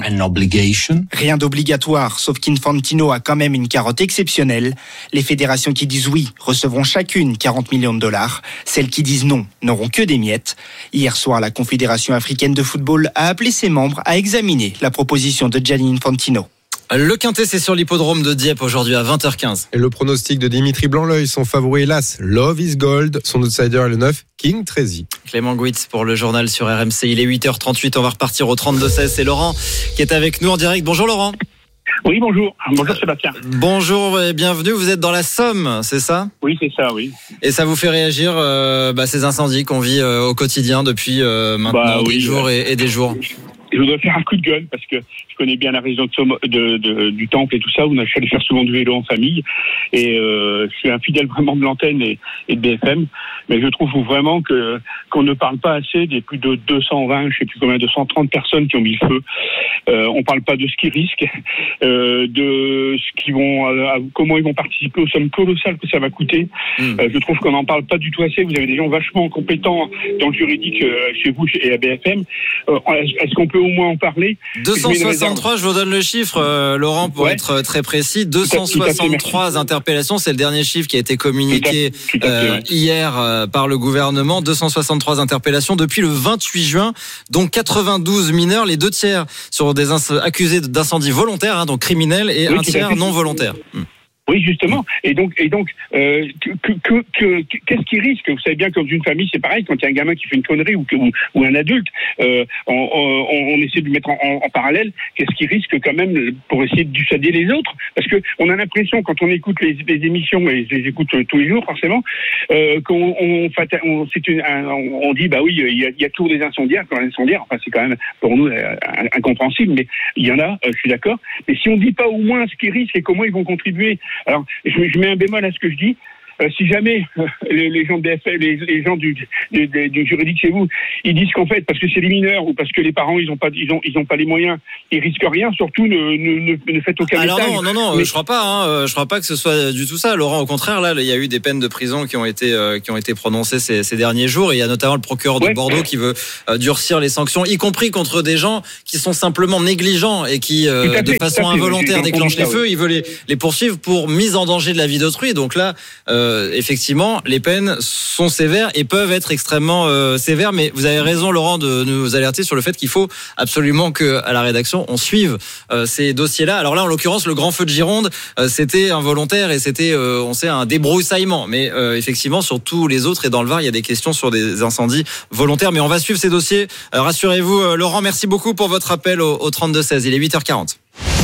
Rien d'obligatoire, sauf qu'Infantino a quand même une carotte exceptionnelle. Les fédérations qui disent oui recevront chacune quarante millions de dollars. Celles qui disent non n'auront que des miettes. Hier soir, la Confédération africaine de football a appelé ses membres à examiner la proposition de Gianni Infantino. Le Quintet, c'est sur l'hippodrome de Dieppe aujourd'hui à vingt heures quinze. Et le pronostic de Dimitri Blanc-L'Oeil, son favori hélas, Love is Gold, son outsider est le neuf, King Trezy. Clément Gouitz pour le journal sur R M C. Il est huit heures trente-huit, on va repartir au trente-deux seize. C'est Laurent qui est avec nous en direct. Bonjour Laurent. Oui, bonjour. Bonjour Sébastien. Bonjour et bienvenue. Vous êtes dans la Somme, c'est ça ? Oui, c'est ça, oui. Et ça vous fait réagir euh, bah, ces incendies qu'on vit euh, au quotidien depuis euh, maintenant bah, oui, des jours et, et des jours. Je voudrais faire un coup de gueule parce que je connais bien la région de, Somme, de, de du Temple et tout ça. On a allé faire souvent du vélo en famille et euh, je suis un fidèle vraiment de l'antenne et, et de B F M. Mais je trouve vraiment que qu'on ne parle pas assez des plus de deux cent vingt, je sais plus combien, deux cent trente personnes qui ont mis le feu. Euh, on parle pas de ce qu'ils risquent, euh, de ce qu'ils vont, euh, comment ils vont participer aux sommes colossales que ça va coûter. Mmh. Euh, je trouve qu'on n'en parle pas du tout assez. Vous avez des gens vachement compétents dans le juridique euh, chez vous et à B F M. Euh, est-ce qu'on peut au moins en parler? deux cent soixante-trois, je vous donne le chiffre, euh, Laurent, pour ouais. être très précis. deux cent soixante-trois interpellations, c'est le dernier chiffre qui a été communiqué tout à, tout à fait, euh, ouais. hier euh, par le gouvernement. deux cent soixante-trois interpellations depuis le vingt-huit juin, dont quatre-vingt-douze mineurs, les deux tiers sur des inc- accusés d'incendie volontaire, hein, donc criminels, et oui, un tiers non volontaire. Hum. Oui, justement. Et donc, et donc, euh, que, que, que, qu'est-ce qui risque? Vous savez bien que dans une famille, c'est pareil. Quand il y a un gamin qui fait une connerie ou, ou, ou un adulte, euh, on, on, on essaie de le mettre en, en, en parallèle. Qu'est-ce qui risque quand même pour essayer de dissuader les autres? Parce que on a l'impression, quand on écoute les, les émissions, et je les écoute tous les jours forcément, euh, qu'on on, on, c'est une, un, on dit bah oui, il y a, il y a toujours des incendiaires. Quand les incendiaires, enfin c'est quand même pour nous euh, incompréhensible, mais il y en a. Euh, je suis d'accord. Mais si on dit pas au moins ce qu'ils risquent et comment ils vont contribuer. Alors, je, je mets un bémol à ce que je dis. Euh, si jamais euh, les, les gens de B F M, les, les gens du, du, du, du juridique chez vous, ils disent qu'en fait, parce que c'est les mineurs ou parce que les parents ils ont pas, ils ont, ils ont pas les moyens, ils risquent rien. Surtout, ne, ne, ne, ne faites aucun Alors détail. non, non, non, mais... je crois pas. Hein, je crois pas que ce soit du tout ça, Laurent. Au contraire, là, il y a eu des peines de prison qui ont été, euh, qui ont été prononcées ces, ces derniers jours. Et il y a notamment le procureur de ouais. Bordeaux qui veut euh, durcir les sanctions, y compris contre des gens qui sont simplement négligents et qui, euh, fait, de façon involontaire, déclenchent les feux. Ouais. Il veut les, les poursuivre pour mise en danger de la vie d'autrui. Donc là, euh, effectivement. Les peines sont sévères et peuvent être extrêmement euh, sévères, mais vous avez raison, Laurent, de nous alerter sur le fait qu'il faut absolument que, à la rédaction, on suive euh, ces dossiers-là. Alors là, en l'occurrence, le grand feu de Gironde, euh, c'était involontaire et c'était, euh, on sait, un débroussaillement. Mais euh, effectivement, sur tous les autres et dans le Var, il y a des questions sur des incendies volontaires. Mais on va suivre ces dossiers. Euh, rassurez-vous, euh, Laurent, merci beaucoup pour votre appel au, au trente-deux seize. Il est huit heures quarante.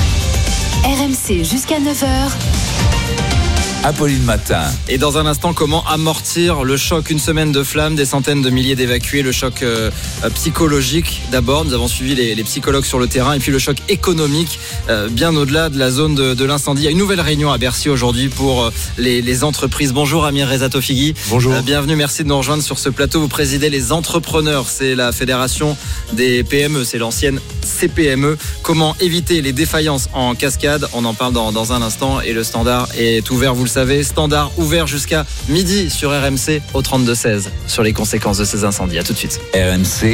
R M C jusqu'à neuf heures. Apolline Matin. Et dans un instant, comment amortir le choc? Une semaine de flammes, des centaines de milliers d'évacués, le choc euh, psychologique d'abord. Nous avons suivi les, les psychologues sur le terrain et puis le choc économique euh, bien au-delà de la zone de, de l'incendie. Il y a une nouvelle réunion à Bercy aujourd'hui pour euh, les, les entreprises. Bonjour Amir Rezatofighi. Bonjour. Euh, bienvenue, merci de nous rejoindre sur ce plateau. Vous présidez les entrepreneurs, c'est la fédération des P M E, c'est l'ancienne C P M E. Comment éviter les défaillances en cascade? On en parle dans, dans un instant et le standard est ouvert, vous le savez, standard ouvert jusqu'à midi sur R M C au trente-deux seize sur les conséquences de ces incendies. À tout de suite. R M C,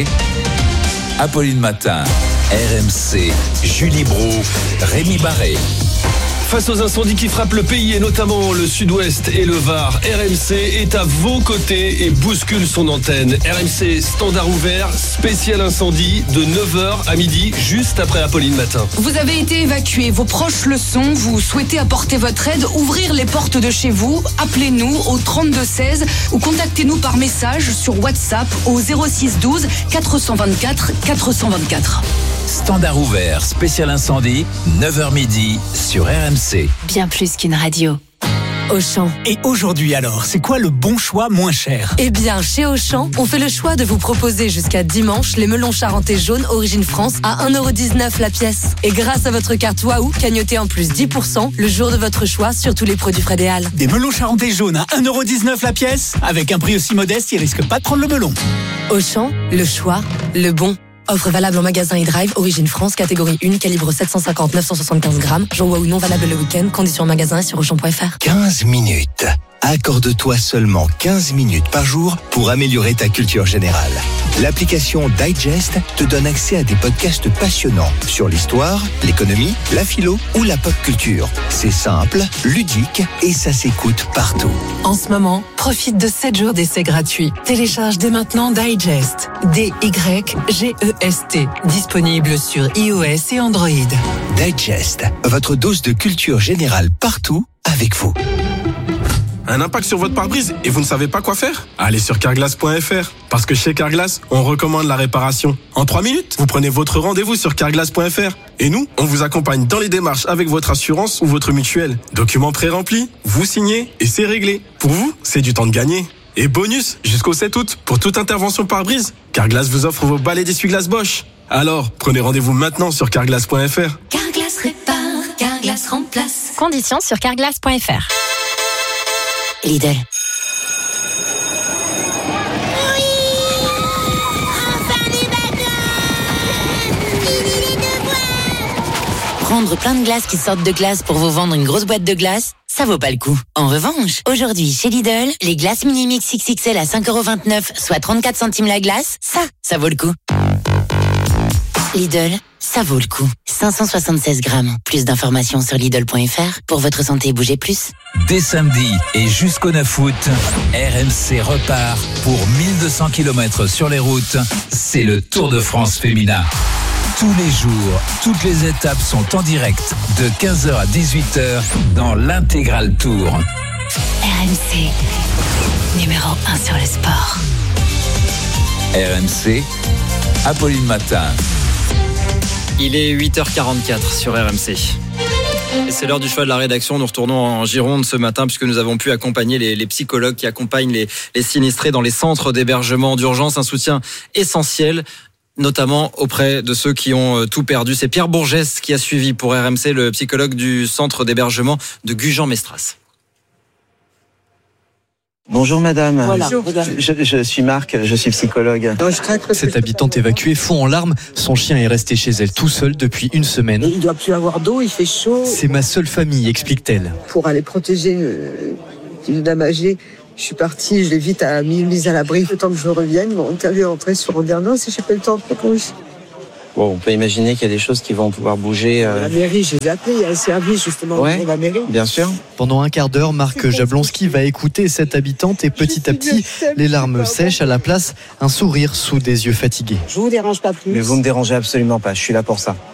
Apolline Matin, R M C, Julie Brou, Rémi Barré. Face aux incendies qui frappent le pays et notamment le sud-ouest et le Var, R M C est à vos côtés et bouscule son antenne. R M C standard ouvert, spécial incendie de neuf heures à midi, juste après Apolline Matin. Vous avez été évacué, vos proches le sont, vous souhaitez apporter votre aide, ouvrir les portes de chez vous, appelez-nous au trente-deux seize ou contactez-nous par message sur WhatsApp au zéro six douze quatre cent vingt-quatre quatre cent vingt-quatre. Standard ouvert, spécial incendie, neuf heures midi sur R M C. Bien plus qu'une radio. Auchan. Et aujourd'hui alors, c'est quoi le bon choix moins cher? Eh bien, chez Auchan, on fait le choix de vous proposer jusqu'à dimanche les melons charentais jaunes Origine France à un euro dix-neuf la pièce. Et grâce à votre carte Waouh, cagnotez en plus dix pour cent le jour de votre choix sur tous les produits Frédéal. Des melons charentais jaunes à un euro dix-neuf la pièce? Avec un prix aussi modeste, ils risquent pas de prendre le melon. Auchan, le choix, le bon. Offre valable en magasin e-drive, Origine France, catégorie un, calibre sept cent cinquante à neuf cent soixante-quinze grammes. Jour Waouh non valable le week-end. Conditions en magasin sur auchan point f r. quinze minutes. Accorde-toi seulement quinze minutes par jour pour améliorer ta culture générale. L'application Digest te donne accès à des podcasts passionnants sur l'histoire, l'économie, la philo ou la pop culture. C'est simple, ludique et ça s'écoute partout. En ce moment, profite de sept jours d'essai gratuits. Télécharge dès maintenant Digest. D Y G E S T. Disponible sur iOS et Android. Digest, votre dose de culture générale partout avec vous. Un impact sur votre pare-brise et vous ne savez pas quoi faire? Allez sur carglass point f r. Parce que chez Carglass, on recommande la réparation. En trois minutes, vous prenez votre rendez-vous sur carglass point f r. Et nous, on vous accompagne dans les démarches avec votre assurance ou votre mutuelle. Documents pré-remplis, vous signez et c'est réglé. Pour vous, c'est du temps de gagner. Et bonus, jusqu'au sept août, pour toute intervention pare-brise, Carglass vous offre vos balais d'essuie-glace Bosch. Alors, prenez rendez-vous maintenant sur carglass point f r. Carglass répare, Carglass remplace. Conditions sur carglass point f r. Lidl. Prendre plein de glaces qui sortent de glace pour vous vendre une grosse boîte de glace, ça vaut pas le coup. En revanche, aujourd'hui chez Lidl, les glaces Mini-Mix X X L à cinq euros vingt-neuf, soit trente-quatre centimes la glace, ça, ça vaut le coup. Lidl, ça vaut le coup. cinq cent soixante-seize grammes. Plus d'informations sur Lidl point f r. Pour votre santé, bougez plus. Dès samedi et jusqu'au neuf août, R M C repart pour mille deux cents kilomètres sur les routes. C'est le Tour de France féminin. Tous les jours, toutes les étapes sont en direct de quinze heures à dix-huit heures dans l'intégral Tour. R M C, numéro un sur le sport. R M C, Apolline Matin. Il est huit heures quarante-quatre sur R M C. Et c'est l'heure du choix de la rédaction. Nous retournons en Gironde ce matin puisque nous avons pu accompagner les, les psychologues qui accompagnent les, les sinistrés dans les centres d'hébergement d'urgence. Un soutien essentiel, notamment auprès de ceux qui ont tout perdu. C'est Pierre Bourgès qui a suivi pour R M C, le psychologue du centre d'hébergement de Gujan-Mestras. Bonjour madame, Voilà. je, je suis Marc, je suis psychologue. Cette habitante évacuée fond en larmes. Son chien est resté chez elle tout seul depuis une semaine. Il ne doit plus avoir d'eau, il fait chaud. C'est ma seule famille, explique-t-elle. Pour aller protéger euh, une dame âgée, je suis partie, je l'ai vite à, mis, mise à l'abri. Le temps que je revienne, ils m'ont interdit d'entrer sur Andernos et j'ai pas eu le temps de répondre. Bon, on peut imaginer qu'il y a des choses qui vont pouvoir bouger. Euh... La mairie, je les ai appelés, il y a un service justement ouais, de la mairie. Bien sûr. Pendant un quart d'heure, Marc Jablonski va écouter cette habitante et petit à petit, les larmes sèchent à la place, un sourire sous des yeux fatigués. Je vous dérange pas plus. Mais vous me dérangez absolument pas, je suis là pour ça.